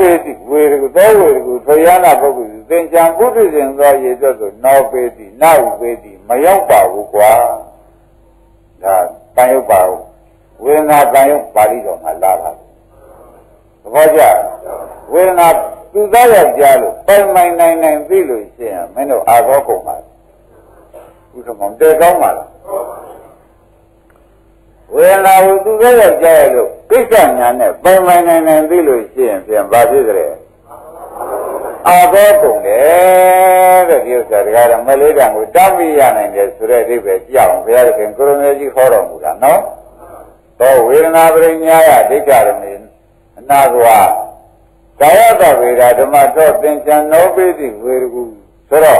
ပေတိဝေရကုသောဝေရကုထွေရနာပုဂ္ဂိုလ်သင်္ချံပုထုဇဉ်သောရေအတွက်ဆိုနောပေတိနာဥပေတိမရောက်ပါဘူးကွာဒါတန်ရုပ်ပါဘူးဝေဒနာတန်ရုပ်ပါဠိတော်မှာလာတာသဘောကျဝေဒနာသူသားရကြားလို့ပိုင်ပိုင်နိုင်နိုင်သိလို့ရှိရင်မင်းတို့အာသောကုန်ပါဥက္ကမောင်တဲကောင်းပါလားဝေဒနာကိုသူသားရကြားရလို့ကိစ္စညာနဲ့ပိုင်ပိုင်နိုင်နိုင်သိလို့ရှိရင်ပြန်ဘာဖြစ်ကြလဲအာသောကုန်တယ်တဲ့ဒီဥစ္စာတရားဓမ္မလေးတန်ကိုတားမိရနိုင်တယ်ဆိုတဲ့အဓိပ္ပာယ်ကြအောင်ဘုရားရှင်ကိုရမေကြီးဟောတော်မူတာနော်သောဝေဒနာပရိညာယဒိဋ္ဌရမေအနာကဝကာယတဝေဒဓမ္မသောသင်္ချံနောပိတိဝေရကုဆိုတော့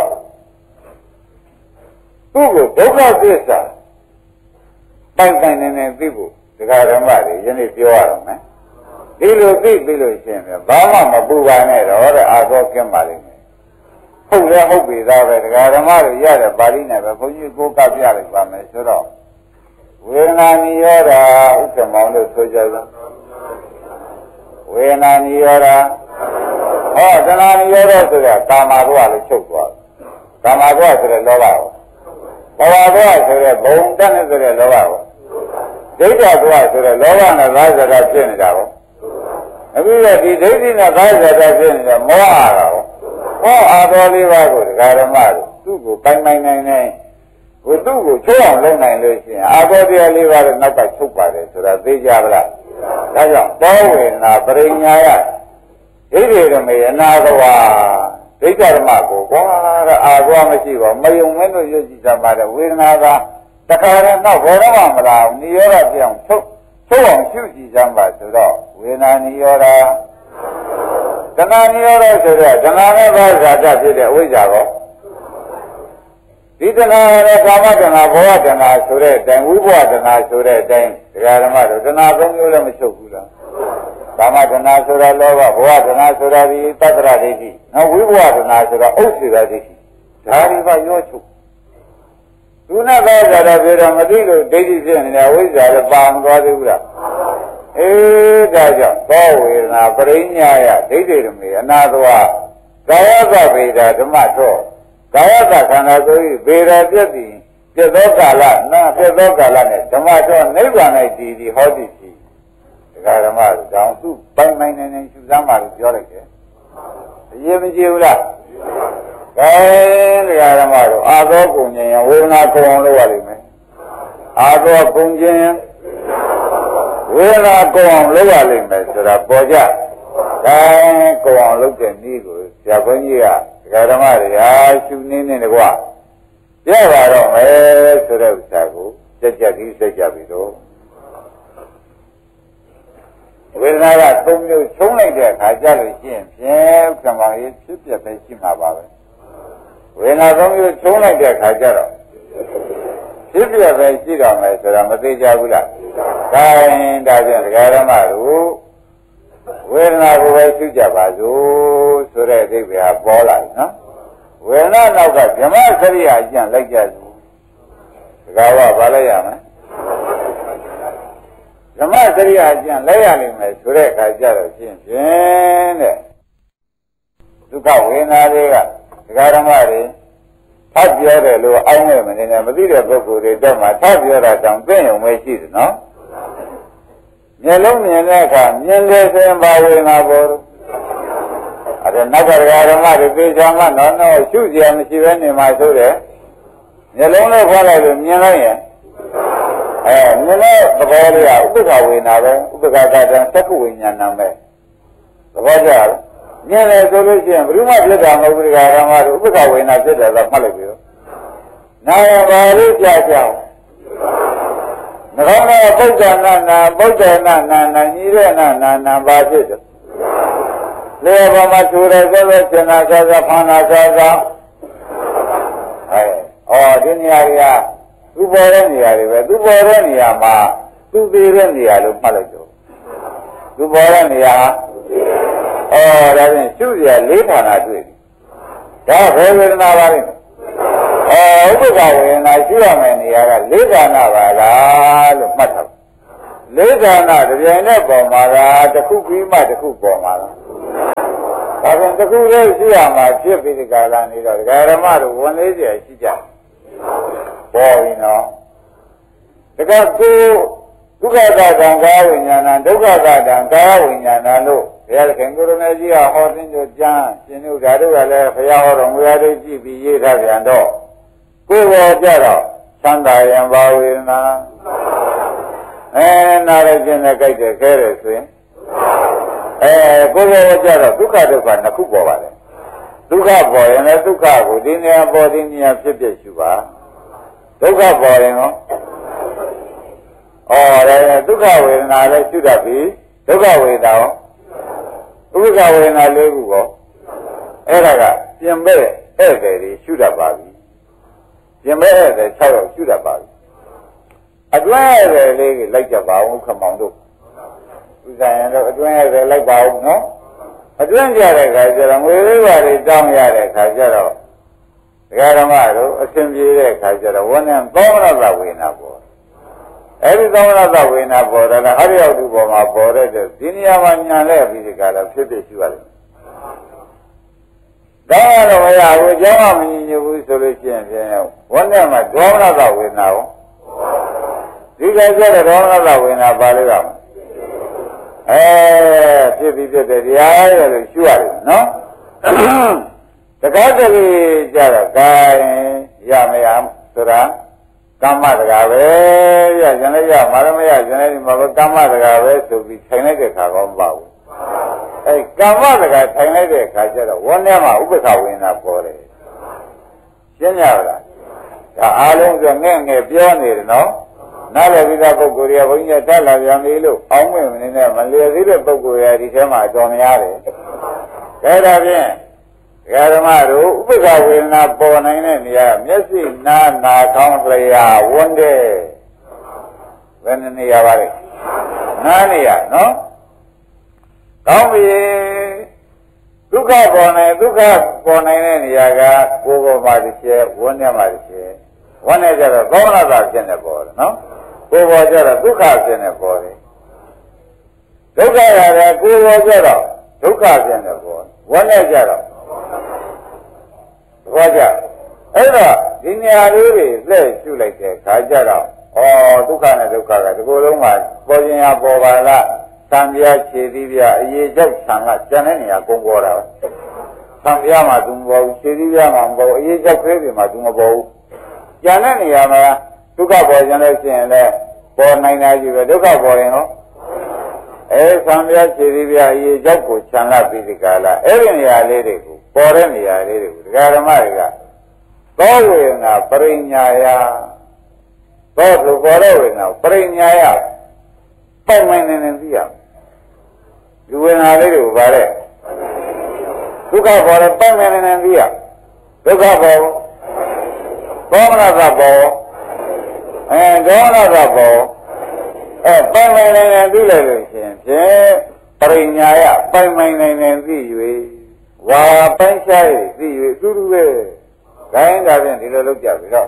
သူ့ကိုဒုက္ခသစ္စာပိုင်ပိုင်နေသိဖို့ဒကာဓမ္မတွေယနေ့ပြောရအောင်မယ်ဒီလိုသိပြီးလို့ရှိရင်ဘာမှမပူပါနဲ့တော့တဲ့အာသောကင်းပါလိမ့်မယ်ဟုတ်လဲဟုတ်ပြီသားပဲဒကာဓမ္မတွေရတဲ့ပါဠိနဲ့ပဲဘုန်းကြီးကိုကပြလိုက်ပါမယ်ဆိုတော့ဝေဒနာနိရောဓဥက္ကမောင်တို့ဆိုကြသောဝေဒနာနိရောဓဟောသနာနိရောဓဆိုတဲ့ကာမဘဝလို့ချုပ်သွားကာမဘဝဆိုတဲ့လောဘကိုဘဝဘဝဆိုတဲ့ဘုံတက်နေဆိုတဲ့လောဘကိုဒိဋ္ဌဘဝဆိုတဲ့လောဘနဲ့သာဇာတဖြစ်နေတာကိုအခုတော့ဒီဒိဋ္ဌိနဲ့သာဇာတဖြစ်နေတဲ့မောဟတာကိုဟောအာတော်လေးပါးကိုဒကာဓမ္မတို့သူ့ကိုပိုင်ပိုင်နိုင်နိုင်ဝိတုကိုချုပ်အောင်လုပ်နိုင်လို့ရှိရင်အာဘောတရားလေးပါးတော့နောက်ကချုပ်ပါတယ်ဆိုတာသိကြပါလားဒါကြောင့်သောဝေဒနာပရိညာယဒိဋ္ဌိရမေအနာကဝါဒိဋ္ဌဓမ္မကိုကွာတဲ့အာဘောမရှိပါမယုံမင်းတို့ရွတ်ကြည့်ကြပါတဲ့ဝေဒနာကတခါတည်းနောက်ဘောတော့မလားနိရောဓပြောင်းချုပ်အောင်ရှုကြည့်ကြပါဆိုတော့ဝေဒနာနိရောဓတဏှာနိရောဓဆိုတော့တဏှာနဲ့ဘာဇာတဖြစ်တဲ့အဝိဇ္ဇာကိုဒီတဏှာနဲ့ကာမတဏှာဘောဝတဏှာဆိုတဲ့အတိုင်းဝိဘဝတဏှာဆိုတဲ့အတိုင်းဒကာဓမ္မတို့တဏှာသုံးမျိုးလည်းမချုပ်ဘူးလားကာမတဏှာဆိုတာလောဘဘောဝတဏှာဆိုတာဒီသတ္တရဒိဋ္ဌိနောက်ဝိဘဝတဏှာဆိုတာဥစ္စေရဒိဋ္ဌိဒါတွေပါရောချုပ်သူနဲ့သာဇာတာပြောတော့မသိလို့ဒိဋ္ဌိဖြစ်နေတယ်ဝိဇ္ဇာလည်းပါမသွားသေးဘူးလားအေးဒါကြောင့်သောဝေဒနာပရိညာယဒိဋ္ဌိရမေအနာတဝကာယသဗေဒဓမ္မသောကာယသခန္ဓာဆို၏ဗေဒပြည့်သည်ပြည့်သောကာလနာပြည့်သောကာလနဲ့ဓမ္မသောနိဗ္ဗာန်၌တည်သည်ဟောသည်ဖြစ်ဒကာဓမ္မတို့တောင်သူပိုင်ပိုင်နေရှုစမ်းပါလို့ပြောလိုက်တယ်အရေးမကြီးဘူးလားကဲဒကာဓမ္မတို့အာသောကုန်ခြင်းဝေဒနာကုန်အောင်လုပ်ရလိမ့်မယ်အာသောကုန်ခြင်းဝေဒနာကုန်အောင်လုပ်ရလိမ့်မယ်ဆိုတာပေါ်ကြဒါကုန်အောင်လုပ်တဲ့နည်းကိုဆရာဘုန်းကြီးကဒကာဓမ္မတွေဟာရှုနေနေတကွာပြပါတော့မယ်ဆိုတဲ့ဥစ္စာကိုကြက်ကြီးစိတ်ကြပြီတော့ဝေဒနာကသုံးမျိုးချုံးလိုက်တဲ့အခါကျလို့ရှိရင်ဖြင့်ကံပါရေးဖြစ်ပြပဲရှိမှာပါပဲဝေဒနာသုံးမျိုးချုံးလိုက်တဲ့အခါကျတော့ဖြစ်ပြပဲရှိတော်မယ်ဆိုတာမသိကြဘူးလားဒါရင်ဒါဖြင့်ဒကာဓမ္မတို့ဝေဒနာကိုပဲသိကြပါစို့ဆိုတဲ့အဓိပ္ပာယ်ပေါ်လာနော်ဝေဒနာနောက်ကဓမ္မစရိယာအကျင့်လိုက်ကြစို့ဒကာကဘာလိုက်ရမလဲဓမ္မစရိယာအကျင့်လိုက်ရလိမ့်မယ်ဆိုတဲ့အခါကျတော့ဖြင့်တဲ့ဒုက္ခဝေဒနာတွေကဒကာဓမ္မတွေထပ်ပြောတယ်လို့အောင်းနေမနေနဲ့မသိတဲ့ပုဂ္ဂိုလ်တွေတော့မှထပ်ပြောတာတောင်သိရုံပဲရှိတယ်နော်မျက်လုံးမြင်တဲ့အခါမြင်တယ်ဆိုရင်ဘာဝေဒနာပေါ်လို့အဲ့ဒါနောက်ကဒကာဓမ္မတွေသိချာမှနော်ရှုစရာမရှိဘဲနေမှာဆိုတယ်မျက်လုံးနဲ့ဖွင့်လိုက်လို့မြင်လိုက်ရင်မြင်တဲ့သဘောလေးကဥပ္ပခဝေဒနာပဲဥပ္ပခတတံသက္ကဝိညာဏံပဲသဘောကျလားမြင်တယ်ဆိုလို့ရှိရင်ဘယ်သူမှဖြစ်တာမဟုတ်ဘူးဒကာဓမ္မတို့ဥပ္ပခဝေဒနာဖြစ်တယ်ဆိုမှတ်လိုက်ပြီနာယဘာလို့ကြာကြအောင်နှကောင်းတဲ့ပုဂ္ဂနာနာပုဂ္ဂနာနာနာညီတဲ့နာနာနာဘာဖြစ်တယ်လေဘာမှသူရဲဆိုလို့ရှင်နာသာသာဖာနာသာသာဒီနေရာတွေကသူပေါ်တဲ့နေရာတွေပဲသူပေါ်တဲ့နေရာမှာသူသေးတဲ့နေရာလို့မှတ်လိုက်တော့သူပေါ်တဲ့နေရာဒါဖြင့်ရှုရလေးဌာနတွေ့ပြီဒါဘယ်ဝေဒနာပါလဲဥပ္ပခဝေဒနာရှုရမယ့်နေရာကလေးဌာနပါလားလို့မှတ်ထားလေးဌာနတပြိုင်နက်ပေါ်မှာကတစ်ခုပြီးမှတစ်ခုပေါ်မှာလားဒါပြန်တစ်ခုတည်းရှိရမှာဖြစ်ပြီးဒီကာလနေတော့ဒကာဓမ္မတို့ဝန်လေးစီရှိကြပေါ်ပြီနော်တကယ်ကိုဒုက္ခသာတံကာဝိညာဏဒုက္ခသာတံကာဝိညာဏလို့ဘုရားခင်ကိုရမေကြီးကဟောသိကြကြမ်းရှင်တို့ဓာတုကလည်းဘုရားဟောတော်မူရတဲ့ကြည့်ပြီးရေးထားပြန်တော့ကိုယ်ပေါ်ကြတော့သံသာယံဘာဝေဒနာနာရခြင်းနဲ့ကြိုက်တယ်ခဲတယ်ဆိုရင်ကိုယ်ပေါ်ကြတော့ဒုက္ခဒုက္ခနှစ်ခုပေါ်ပါတယ်ဒုက္ခပေါ်ရင်လည်းဒုက္ခကိုဒီနေရာပေါ်ဒီနေရာဖြစ်ဖြစ်ရှုပါဒုက္ခပေါ်ရင်ရောဒါဒုက္ခဝေဒနာလည်းရှုတတ်ပြီဒုက္ခဝေဒနာရောဥပ္ပခဝေဒနာလေးခုရောအဲ့ဒါကပြင်မဲ့ဧည့်သည်တွေရှုတတ်ပါပြီပြင်မဲ့ဧည့်သည်6ယောက်ရှုတတ်ပါပြီအတွင်းဧည့်သည်လေးကိုလိုက်ကြပါဦးခမောင်တို့ဥစ္စာရင်တော့အတွင်းဧည့်သည်လိုက်ပါဦးနော်အတွင်းကြတဲ့ခါကျတော့ငွေလေးပါတွေတောင်းရတဲ့ခါကျတော့ဒကာဓမ္မတို့အစဉ်ပြေတဲ့ခါကျတော့ဝဏ္ဏသောမနတဝေဒနာပေါ်အဲဒီသောမနတဝေဒနာပေါ်တယ်လားအရိယတုပေါ်မှာပေါ်တဲ့ဒီနေရာမှာညာလဲပြီးဒီကလာဖြစ်ဖြစ်ရှိရတယ်ဒါကတော့မရဘူးကျောင်းကမညီညွတ်ဘူးဆိုလို့ရှိရင်ဖြင့်ဝဏ္ဏမှာသောမနတဝေဒနာရောဒီကကျတော့သောမနတဝေဒနာပါလို့ရမှာဖြစ်ပြီးဖြစ်တဲ့တရားရလို့ရှုရတယ်နော်တကားတည်းကြတော့ဂိုင်းရမရဆိုတာကမ္မတကာပဲရရင်လည်းရမာရမရရင်လည်းမှာကမ္မတကာပဲဆိုပြီးထိုင်လိုက်တဲ့ခါကောမပါဘူးကမ္မတကာထိုင်လိုက်တဲ့ခါကျတော့ဝန်းထဲမှာဥပ္ပခဝေဒနာပေါ်တယ်ရှင်းကြလားဒါအားလုံးဆိုငဲ့ငဲ့ပြောနေတယ်နော်နားလည်ပြီးသားပုဂ္ဂိုလ်တွေကဘုန်းကြီးတက်လာပြန်ပြီလို့အောင်းဝင်နေနဲ့မလျေသေးတဲ့ပုဂ္ဂိုလ်တွေဒီထဲမှာတော်များတယ်ဒါဖြင့်ဓမ္မတို့ဥပ္ပခဝေဒနာပေါ်နိုင်တဲ့နေရာမျက်စိနားနာခေါင်းလျာဝန်းတဲ့ဘယ်နေရာပါလဲနားနေရာနော်ကောင်းပြီဒုက္ခပေါ်နိုင်ဒုက္ခပေါ်နိုင်တဲ့နေရာကကိုယ်ပေါ်မှာတစ်ချက်ဝန်းထဲမှာတစ်ချက်ဝန်းထဲကျတော့သောမနတာဖြစ်နေပေါ်တယ်နော်ကိုယ်ပေါ်ကျတော့ဒုက္ခဖြစ်နေပေါ်တယ်ဒုက္ခရတယ်ကိုယ်ပေါ်ကျတော့ဒုက္ခဖြစ်နေပေါ်ဝန်းထဲကျတော့ဘာကြအဲ့တော့ဒီနေရာလေးတွေလှည့်ရှုလိုက်တဲ့ခါကျတော့ဒုက္ခနဲ့ဒုက္ခကဒီကိုယ်လုံးမှာပေါ်ခြင်းရပေါ်ပါလားသံပြားခြေသီးပြားအရေးကြောက်ဆံကကျန်တဲ့နေရာကုန်ပေါ်တာပဲသံပြားမှာသူမပေါ်ဘူးခြေသီးပြားမှာမပေါ်ဘူးအရေးကြောက်ခဲတွေမှာသူမပေါ်ဘူးကျန်တဲ့နေရာမှာဒုက္ခပေါ်ခြင်းလို့ရှိရင်လည်းပေါ်နိုင်တာကြီးပဲဒုက္ခပေါ်ရင်ရောသံပြားခြေသီးပြားအရေးကြောက်ကိုခြံလာပြီးဒီကလာအဲ့ဒီနေရာလေးတွေကိုပေါ်တဲ့နေရာလေးတွေကိုဒကာဓမ္မတွေကသောဝေဒနာပရိညာယသောလူပေါ်တဲ့ဝေဒနာပရိညာယပိုက်မှန်နေနေသိရဒီဝေဒနာလေးတွေကိုဗါတဲ့ဒုက္ခပေါ်တဲ့ပိုက်မှန်နေနေသိရဒုက္ခပေါ်သောမနတပေါ်ဒေါမနတပေါ်ပိုက်မှန်နေနေသိလိုက်လို့ရှိရင်ဖြင့်ပရိညာယပိုက်မှန်နေနေသိ၍ဝါပိုင်းခြားရသိ၍အတူတူပဲခိုင်းတာဖြင့်ဒီလိုလုပ်ကြပြီတော့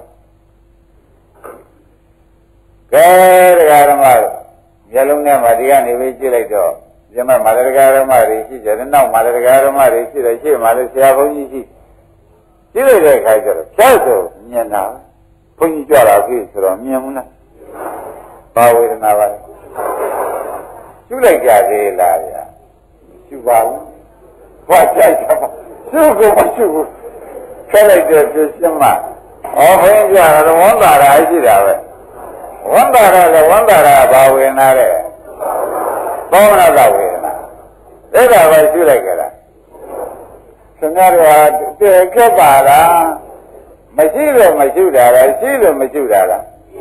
ကဲတရားဓမ္မတို့မျက်လုံးထဲမှာဒီကနေပြီးကြည့်လိုက်တော့ဒီမှာမာလတရားဓမ္မတွေရှိတယ်နောက်မာလတရားဓမ္မတွေရှိတယ်ရှေ့မှာလည်းဆရာဘုန်းကြီးရှိကြည့်လိုက်တဲ့အခါကျတော့ဖြတ်ဆိုမြင်တာဘုန်းကြီးကြွတာဖြစ်ဆိုတော့မြင်ဘူးလားဘာဝေဒနာပါလဲရှုလိုက်ကြသေးလားဗျာရှုပါဘူးဘာကြိုက်တာရှုကိုမရှုဘူးဆဲလိုက်တဲ့ပြရှင်းမှာဘုန်းကြီးကတော့ဝန်တာရာရှိတာပဲဝန်တာရာလည်းဝန်တာရာဘာဝေဒနာတဲ့သောမနတဝေဒနာအဲ့ဒါပဲရှုလိုက်ကြတာခင်ဗျားတို့ကတည်ခဲ့ပါလားမရှိလို့မရှုတာလားရှိလို့မရှုတာလား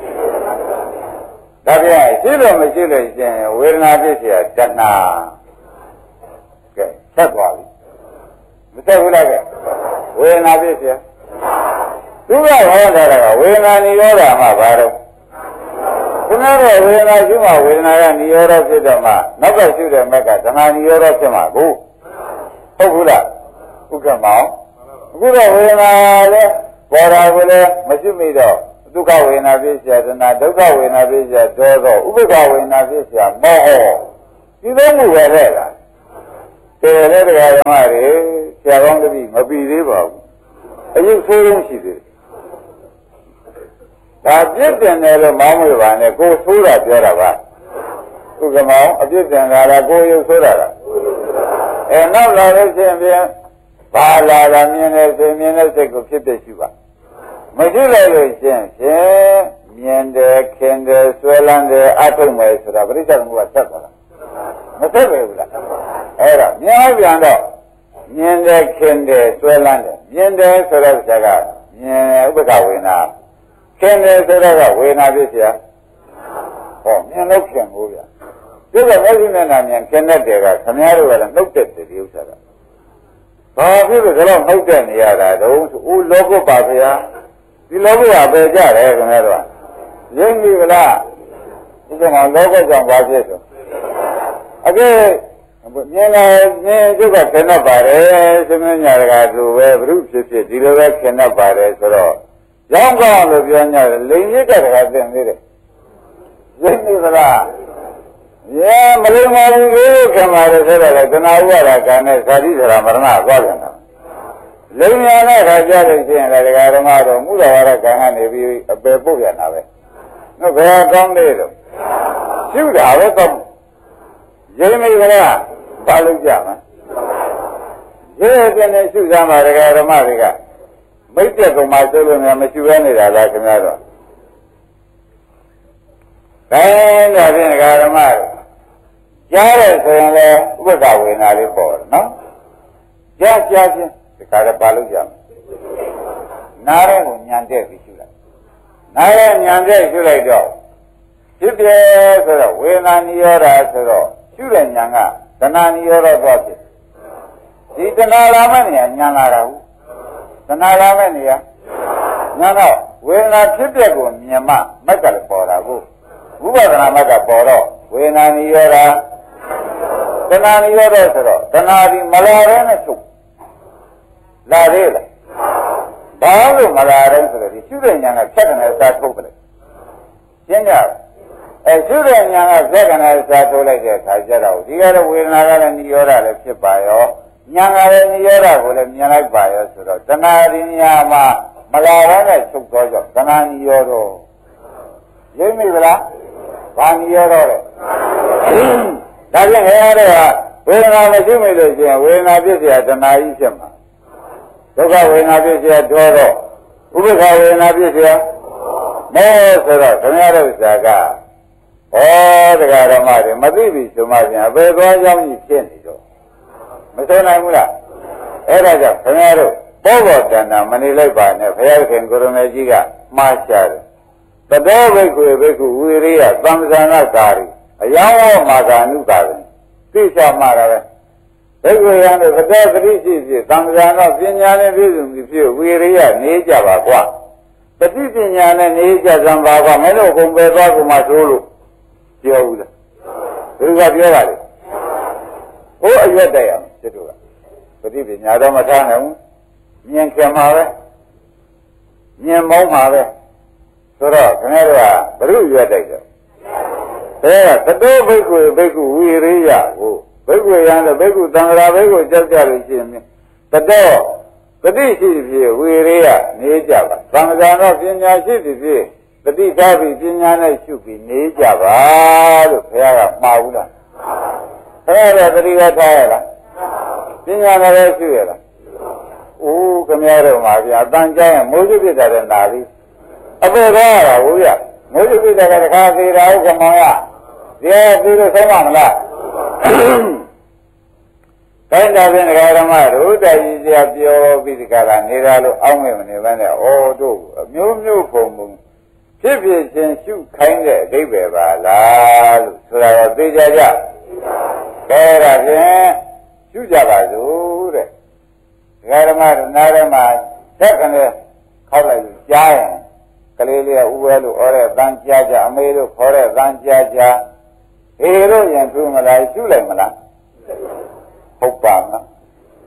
ဒါပြန်ရှိလို့မရှိလို့ရှင်ဝေဒနာဖြစ်เสียတဏှာကဲဆက်သွားပြီမဆက်ဘူးလားကဲဝေဒနာဖြစ်เสียသူကဟောတာကဝေဒနာနိရောဓမှာဘာတော့ခင်ဗျားတို့ဝေဒနာရှိမှဝေဒနာကနိရောဓဖြစ်တော့မှနောက်ကရှိတဲ့မက်ကဓမ္မနိရောဓဖြစ်မှာကိုဟုတ်ဘူးလားဥက္ကမောင်အခုတော့ဝေဒနာလည်းပေါ်တာကိုလည်းမရှိမိတော့ဒုက္ခဝေဒနာဖြစ်เสียတဏှာဒုက္ခဝေဒနာဖြစ်เสียဒေါသဥပ္ပခဝေဒနာဖြစ်เสียမောဟဒီလိုမှုပဲတဲ့လားတယ်လေတရားဓမ္မတွေဆရာကောင်းတပည့်မပြီးသေးပါဘူးအယုဆိုးဆုံးရှိသေးတယ်ဒါပြည့်တင်တယ်လို့မောင်းမွေပါနဲ့ကိုဆိုးတာပြောတာပါသူကမောင်းအပြည့်တင်တာလားကိုယုဆိုးတာလားနောက်လာလို့ရှိရင်ပြန်ဘာလာတာမြင်နေဆိုမြင်တဲ့စိတ်ကိုဖြစ်ဖြစ်ရှိပါမရှိလိုက်လို့ရှိရင်မြင်တယ်ခင်တယ်ဆွဲလန်းတယ်အထုံးမယ်ဆိုတာပရိစ္ဆေသမုပ္ပါဆက်သွားတာမဆက်ပဲဘူးလားအဲ့ဒါမြင်ပြန်တော့မြင်တယ်ခင်တယ်ဆွဲလန်းတယ်မြင်တယ်ဆိုတော့ဆရာကမြင်ဥပ္ပခဝေနာခင်တယ်ဆိုတော့ဝေနာဖြစ်เสียဟောမြင်လို့ခင်ဘူးဗျာဒီကမျက်စိနဲ့နာမြင်ခင်တဲ့တယ်ကခမည်းတော်ကလည်းနှုတ်တဲ့တယ်ဒီဥစ္စာကဘာဖြစ်လို့ဒါတော့နှုတ်တဲ့နေရတာတုံးဆိုဦးလောကုပါဗျာဒီလောကုကပဲကြတယ်ခင်ဗျားတို့ရင်းပြီလားဒီကမှာလောကုကြောင့်ဘာဖြစ်ဆိုအကဲမြင်လာမြင်ကျုပ်ကခင်တော့ပါတယ်သမင်းညာတကာသူပဲဘုရုဖြစ်ဖြစ်ဒီလိုပဲခင်တော့ပါတယ်ဆိုတော့ရောင်းကောင်းလို့ပြောညတယ်လိန်ရစ်တဲ့တကာသင်သေးတယ်ရင်းပြီလားရဲမလိမ္မာဘူးလို့ခင်ပါတယ်ဆိုတော့တဏှာဥပါဒကံနဲ့ဇာတိဇရာမရဏသွားပြန်တာလိမ္မာတဲ့ခါကြလို့ရှိရင်လည်းဒကာဓမ္မတော်မူတော်ဝါဒကံကနေပြီးအပယ်ပုတ်ပြန်တာပဲနော်ဘယ်ကောင်းလဲလို့ရှုတာပဲကောင်းရင်းမိကလားပါလို့ကြမှာရဲတဲ့နဲ့ရှုကြမှာဒကာဓမ္မတွေကမိတ်တက်ကောင်မှဆိုလို့များမရှုရနေတာလားခင်ဗျားတို့တိုင်းတော့ဖြင့်ဒကာဓမ္မတွေကြားတယ်ဆိုရင်လည်းဥပ္ပခဝေနာလေးပေါ်တယ်နော်ကြားချင်းဒီကားလည်းပါလို့ကြမှာနားရဲကိုညံတဲ့ပြီးရှုလိုက်နားရဲညံတဲ့ရှုလိုက်တော့ဖြစ်ပြဆိုတော့ဝေနာနိရောဓဆိုတော့ရှုတဲ့ညံကတဏှာနိရောဓသွားဖြစ်ဒီတဏှာလာမဲ့နေရာညံလာတာဟုတ်တဏှာလာမဲ့နေရာညံတော့ဝေနာဖြစ်ပြကိုမြင်မှမက်ကလည်းပေါ်တာကိုဝိပဿနာမက်ကပေါ်တော့ဝေနာနိရောဓတဏှာနိရောဓဆိုတော့တဏှာဒီမလာရဲနဲ့ချုပ်လာသေးလားဘာလို့မလာရဲဆိုတော့ဒီရှုတဲ့ဉာဏ်ကဖြတ်ကနေစားထုတ်ပလိုက်ရှင်းကြရှုတဲ့ဉာဏ်ကဖြတ်ကနေစားထုတ်လိုက်တဲ့အခါကျတော့ဒီကတော့ဝေဒနာကလည်းနိရောဓလည်းဖြစ်ပါရောဉာဏ်ကလည်းနိရောဓကိုလည်းမြင်လိုက်ပါရောဆိုတော့တဏှာဒီဉာဏ်မှာမလာရဲနဲ့ချုပ်တော့ကြောင့်တဏှာနိရောဓရိပ်မိဗလားဘာနိရောဓလဲဒါဖြင့်ခင်ဗျားတို့ကဝေဒနာမရှိမိလို့ရှိရင်ဝေဒနာဖြစ်เสียတဏှာကြီးဖြစ်မှာဒုက္ခဝေဒနာဖြစ်เสียဒေါတော့ဥပ္ပခဝေဒနာဖြစ်เสียမဲဆိုတော့ခင်ဗျားတို့ဇာကတရားဓမ္မတွေမသိပြီဆိုမှပြန်ဘယ်သွားကြောင်းကြီးဖြစ်နေတော့မဆိုနိုင်ဘူးလားအဲ့ဒါကြောင့်ခင်ဗျားတို့ဘောဘောတဏ္ဍမနေလိုက်ပါနဲ့ဘုရားခင်ကိုရမေကြီးကမှားရှာတယ်တတောဘိက္ခုဘိက္ခုဝိရိယသံသနာကာရီအယောင်းမာဂာနုကာရီသိချမှာတာပဲဘိက္ခုယံတို့တတောသတိရှိဖြစ်သံသနာပညာနဲ့ပြည့်စုံပြီဖြစ်ဝိရိယနေကြပါကွာတတိပညာနဲ့နေကြသံပါကွာမင်းတို့ကုန်ပဲသွားကုန်မှသိုးလို့ပြောဘူးလားသူကပြောပါလေဟိုအရွက်တိုက်ရမယ်စစ်တို့ကတတိပညာတော့မထားနိုင်ဘူးမြင်ခင်မှာပဲမြင်မောင်းမှာပဲဆိုတော့ခင်ဗျားတို့ကဘုရုရွက်တိုက်တယ်ကတတောဘိက္ခုဘိက္ခုဝိရိယကိုဘိက္ခုယံတဲ့ဘိက္ခုသံဃာဘိက္ခုကြောက်ကြလို့ရှိရင်တတောတတိရှိဖြစ်ဝိရိယနေကြပါသံဃာတော့ပညာရှိဖြစ်တတိထားပြီးပညာနဲ့ရှုပြီးနေကြပါလို့ဘုရားကမှားဘူးလားဘုရားကတတိကထားရလားပညာနဲ့လည်းရှုရလားအိုးခင်ဗျားတို့မှာဗျာအတန်ကြားရင်မိုးစုဖြစ်တဲ့နာပြီးအပေတော့ရတာဟုတ်ရမိုးစုဖြစ်တဲ့တခါသေးတာဟုတ်ကမောင်ရဒီပြီးလို့ဆုံးမမလားတိုင်းတာဖြင့်ဓမ္မတို့တိုင်ကြီးစရာပြောပြီးဒီကလာနေတာလို့အောင်းမြင်မနေဘဲနဲ့ဩတို့အမျိုးမျိုးပုံပုံဖြစ်ဖြစ်ချင်းရှုခိုင်းတဲ့အဓိပ္ပာယ်ပါလားလို့ဆိုတာတော့သိကြကြကဲဒါဖြင့်ရှုကြပါစို့တဲ့ဓမ္မတို့နားထဲမှာသက်ကနေခောက်လိုက်လို့ကြားရင်ကလေးလေးကဥပဲလို့ဩတဲ့တန်းကြားကြအမေတို့ခေါ်တဲ့တန်းကြားကြဟေတို့ရင်သူမလားရှုလိုက်မလားဟုတ်ပါမလား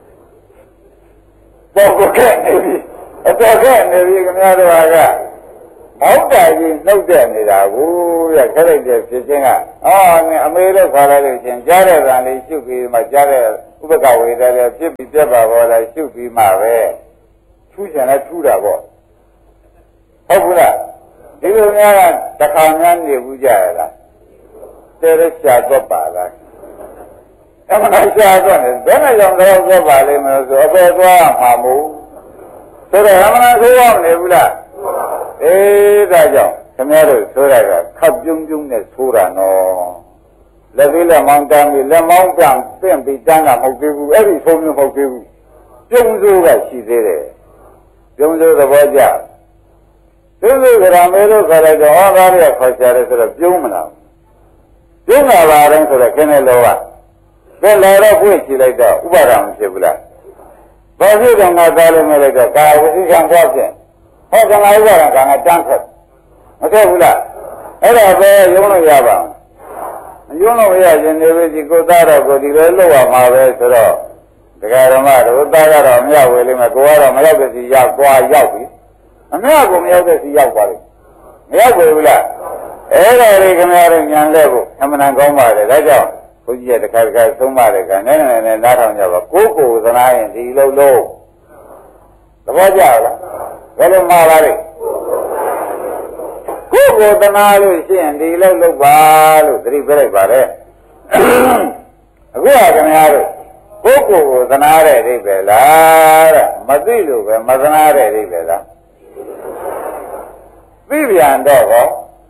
တော့ကဲနေပြီအတော်ကဲနေပြီခင်ဗျားတို့ကမောက်တာကြီးနှုတ်တဲ့နေတာကိုရခက်လိုက်တဲ့ဖြစ်ချင်းကအော်အမေတို့ခေါ်လိုက်လို့ချင်းကြားတဲ့ဗံလေးရှုပြီးမှကြားတဲ့ဥပကဝေဒလည်းဖြစ်ပြီးပြတ်ပါဘောလားရှုပြီးမှပဲထူးချင်လဲထူးတာပေါ့ဟုတ်ဘူးလားဒီလိုများကတစ်ခါများနေဘူးကြရလားတဲရရှာတော့ပါလားအမှန်ရှာတော့တယ်ဘယ်နဲ့ကြောင့်တော့ပါလိမ့်မလို့ဆိုအပေါ်သွားမှာမဟုတ်ဆိုတော့အမှန်ဆိုးရောက်နေဘူးလားအေးဒါကြောင့်ခင်ဗျားတို့ဆိုရတာခပ်ပြုံးပြုံးနဲ့ဆိုးတာနော်လက်သေးလက်မောင်းတန်းပြီးလက်မောင်းပြန်ပင့်ပြီးတန်းတာမဟုတ်သေးဘူးအဲ့ဒီဆုံးမျိုးမဟုတ်သေးဘူးပြုံးစိုးကရှိသေးတယ်ပြုံးစိုးသဘောကျပြုံးစိုးကရာမဲလို့ခေါ်လိုက်တော့ဩကားရခေါ်ချရတယ်ဆိုတော့ပြုံးမလားပြုံးလာပါရင်ဆိုတော့ခင်းတဲ့လောကဘယ်လာတော့ဖွင့်ချလိုက်တော့ဥပါဒံမဖြစ်ဘူးလားဘာဖြစ်တယ်ငါသားလို့မလိုက်တော့ကာဝစီကံသွားဖြင့်ဟောကံဥပါဒံကံကတန်းထွက်မထွက်ဘူးလားအဲ့ဒါပဲရုံးလို့ရပါမရုံးလို့ရရင်နေပြီဒီကိုသားတော့ကိုဒီလိုလုပ်ရမှာပဲဆိုတော့ဒကာဓမ္မတို့သားကတော့မရောက်ဝေလိမ့်မယ်ကိုကတော့မရောက်တဲ့စီရောက်သွားရောက်ပြီအမေကမရောက်တဲ့စီရောက်သွားပြီမရောက်ဘူးလားအဲ့ဒါလေးခင်ဗျားတို့ညံလဲဖို့အမှန်တန်ကောင်းပါတယ်ဒါကြောင့်ဘုန်းကြီးရဲ့တစ်ခါတစ်ခါသုံးပါတယ်ကနဲ့နားထောင်ကြပါကိုသနာရင်ဒီလုံးလုံးသဘောကျလားဘယ်လိုမှာပါလဲကိုသနာလို့ရှိရင်ဒီလုံးလုံးပါလို့သတိပေးလိုက်ပါတယ်အခုကခင်ဗျားတို့ကိုသနာတဲ့အိဗယ်လားတဲ့မသိလို့ပဲမသနာတဲ့အိဗယ်လားသိပြန်တော့ဟော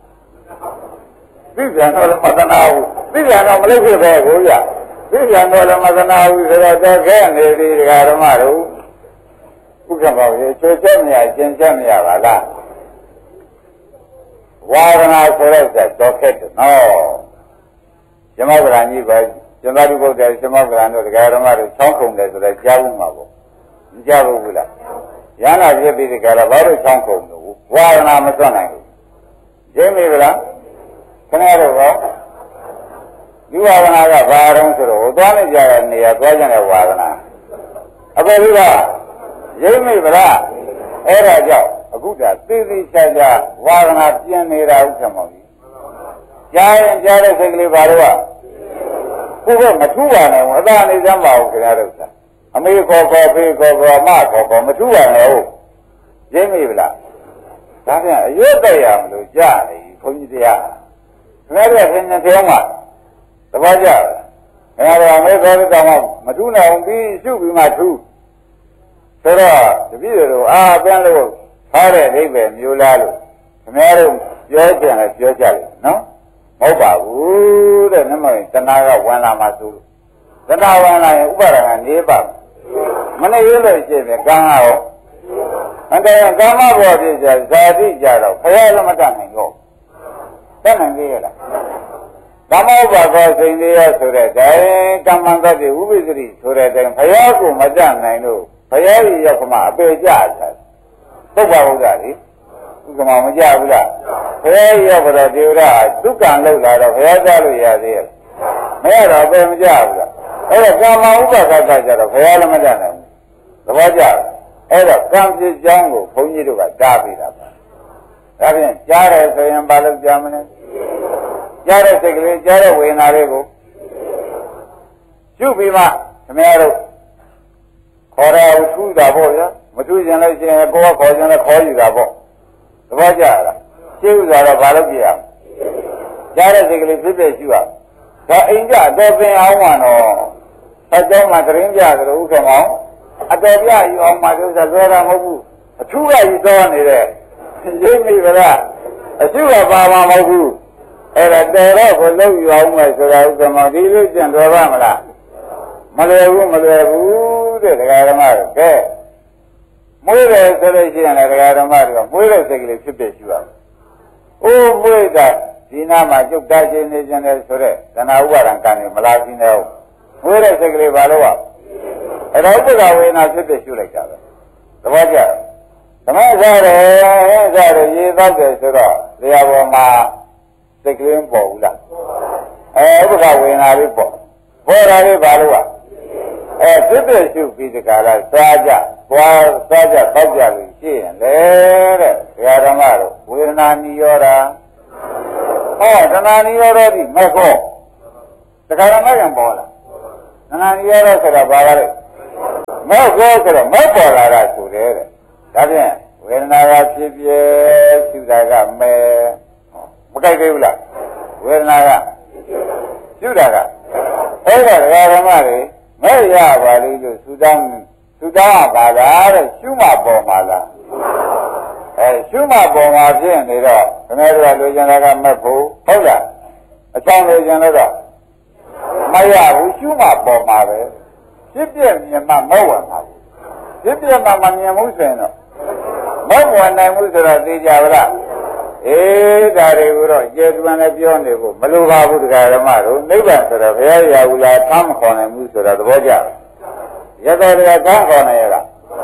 သိပြန်တော့မသနာဘူးသိပြန်တော့မလုပ်ဖြစ်ပဲကိုရသိပြန်တော့လည်းမသနာဘူးဆိုတော့တော့ခဲနေပြီဒကာဓမ္မတို့ဥက္ကမောရေချိုးချက်မရကျင်ချက်မရပါလားဝါရဏဆိုတော့တော့ခက်တယ်နော်ဇမဗရဏကြီးပဲဇမတုဘုဒ္ဓဇမဗရဏတို့ဒကာဓမ္မတို့ချောင်းခုန်တယ်ဆိုတော့ကြားဘူးမှာပေါ့မကြားဘူးလားရဟနာဖြစ်ပြီးဒီကရဘာလို့ချောင်းခုန်လို့ဝါရဏမစွန့်နိုင်ဘူးရှင်းပြီလားခင်ဗျားတို့ကဒီဝါဒနာကဘာတုံးဆိုတော့သွားနေကြတဲ့နေရာသွားကြတဲ့ဝါဒနာအပေကြီးကရိပ်မိဗလားအဲ့ဒါကြောင့်အခုတည်းသေသေးချာချာဝါဒနာပြင်းနေတာဥက္ကမောကြီးကြားရင်ကြားတဲ့စိတ်ကလေးဘာလို့ကိုယ်ကမထူးပါနဲ့အသာနေစမ်းပါဦးခင်ဗျားတို့ကအမေခေါ်ဖေးခေါ်အမခေါ်မထူးပါနဲ့ဟုတ်ရိပ်မိဗလားဒါပြန်အရွတ်တရားမလို့ကြားနေဘုန်းကြီးတရားခင်ဗျားတို့ဆင်ញံပြောင်းပါသဘောကျလားခင်ဗျားတို့အမေခေါ်တဲ့ကောင်ကမထူးနိုင်အောင်ပြီးရှုပြီးမှထူးဆိုတော့တပည့်တို့ပြန်လို့ထားတဲ့အိဗယ်မျိုးလားလို့ခင်ဗျားတို့ပြောကြတယ်ပြောကြတယ်နော်မဟုတ်ပါဘူးတဲ့နမရင်တဏှာကဝင်လာမှဆိုလို့တဏှာဝင်လာရင်ဥပါဒဏ်ကနေပါမနေရလို့ရှိရင်ကံကရောအဲ့ဒါကာမဘောဖြစ်ကြဇာတိကြတော့ခရလည်းမတတ်နိုင်တော့တတ်နိုင်သေးရဲ့လားကာမဥပါဒေစိန်လေးရဆိုတဲ့တိုင်ကမ္မန္တတိဥပိသတိဆိုတဲ့တိုင်ဘုရားကိုမတတ်နိုင်လို့ဘုရားကြီးရောက်ကမှအပေကြတယ်ပုပ္ပဝုဒ္ဓလေဥက္ကမမကြဘူးလားဘုရားကြီးရောက်တော့ဒေဝရဒုက္ကံလောက်လာတော့ဘုရားကြားလို့ရသေးရဲ့မရတော့အပေမကြဘူးလားအဲ့ဒါကာမဥပါဒကကြတော့ဘုရားလည်းမတတ်နိုင်ဘူးသဘောကျအဲ့တော့ကံပြစ်ကြောင်းကိုဘုန်းကြီးတို့ကတားပြီးတာပါဒါဖြင့်ကြားတယ်ဆိုရင်ဘာလို့ကြားမလဲကြားတဲ့စိတ်ကလေးကြားတဲ့ဝေဒနာလေးကိုရှုပြီးမှခင်ဗျားတို့ခေါ်ရထူးတာပေါ့ဗျာမထူးရင်လည်းရှင်ကိုယ်ကခေါ်ရင်လည်းခေါ်ယူတာပေါ့သဘောကျလားရှင်းဥစွာတော့ဘာလို့ပြရမလဲကြားတဲ့စိတ်ကလေးဖြစ်ဖြစ်ရှုရဒါအိမ်ကြတော့ပင်အောင်မှာတော့အကြောင်းမှာတရင်ကြသလိုဥက္ကမောင်အတော်ပြယူအောင်မှာတို့ဆိုတော့မဟုတ်ဘူးအထူးကယူသွားနေတဲ့ရိပ်မိဗလားအထူးကပါမှာမဟုတ်ဘူးအဲ့ဒါတော်တော့ကိုလုံးယူအောင်မယ်ဆိုတာဥက္ကမောင်ဒီလိုကျင့်တော်ပါမလားမလွယ်ဘူးတဲ့ဒကာဓမ္မတို့ကဲမွေးတယ်ဆိုလို့ရှိရင်လည်းဒကာဓမ္မတို့ကမွေးတဲ့စိတ်ကလေးဖြစ်ဖြစ်ရှိရမယ်။အိုးမွေးတာဒီနာမှာကျုပ်တာရှင်းနေခြင်းလေဆိုတဲ့သနာဥပါဒံကံတွေမလားရှိနေအောင်မွေးတဲ့စိတ်ကလေးဘာလို့အဲ့ဒါဥပ္ပဒါဝေနာဖြစ်ဖြစ်ရှုလိုက်တာပဲ။သဘောကျ။ဓမ္မစားတယ်ရေသောက်တယ်ဆိုတော့တရားပေါ်မှာစိတ်ကလေးပေါ်ဘူးလား။ဥပ္ပဒါဝေနာလေးပေါ်တာလေးဘာလို့ဖြစ်ဖြစ်ရှုပြီးဒီကလာသွားကြတောက်ကြလို့ရှိရင်လေတဲ့ဒကာဓမ္မတို့ဝေဒနာနိရောဓတဏှာနိရောဓဒီမကောဒကာဓမ္မကံပေါ်လာနာရီရတော့ဆိုတာဘာလဲမောက်ကောဆိုတော့မောက်ပေါ်လာတာဆိုတယ်တဲ့ဒါဖြင့်ဝေဒနာကဖြစ်ပြရှုတာကမဲမကြိုက်သေးဘူးလားဝေဒနာကရှုတာကအဲ့ဒါဓမ္မတွေမဲ့ရပါလိမ့်လို့သုတောင်းပါလားတဲ့ရှုမှပေါ်မှာလားရှုမှပေါ်မှာဖြစ်နေတော့ခင်ဗျားတို့ကလိုချင်တာကမဲ့ဖို့ဟုတ်လားအချောင်းလိုချင်တော့မရဘူးရှုမှပေါ်မှာပဲဖြစ်ပြမြင်မှမဟုတ်ဝင်ပါဘူးဖြစ်ပြမှမမြင်ဘူးဆိုရင်တော့မဟုတ်ဝင်နိုင်ဘူးဆိုတော့သိကြပါလားဒါတွေကိုတော့ကျေသွန်နဲ့ပြောနေဖို့မလိုပါဘူးတရားဓမ္မတို့နိဗ္ဗာန်ဆိုတော့ဘုရားရာဟုလားထမ်းခေါ်နိုင်မှုဆိုတော့သဘောကျရတဲ့တရားထမ်းခေါ်နိုင်ရလား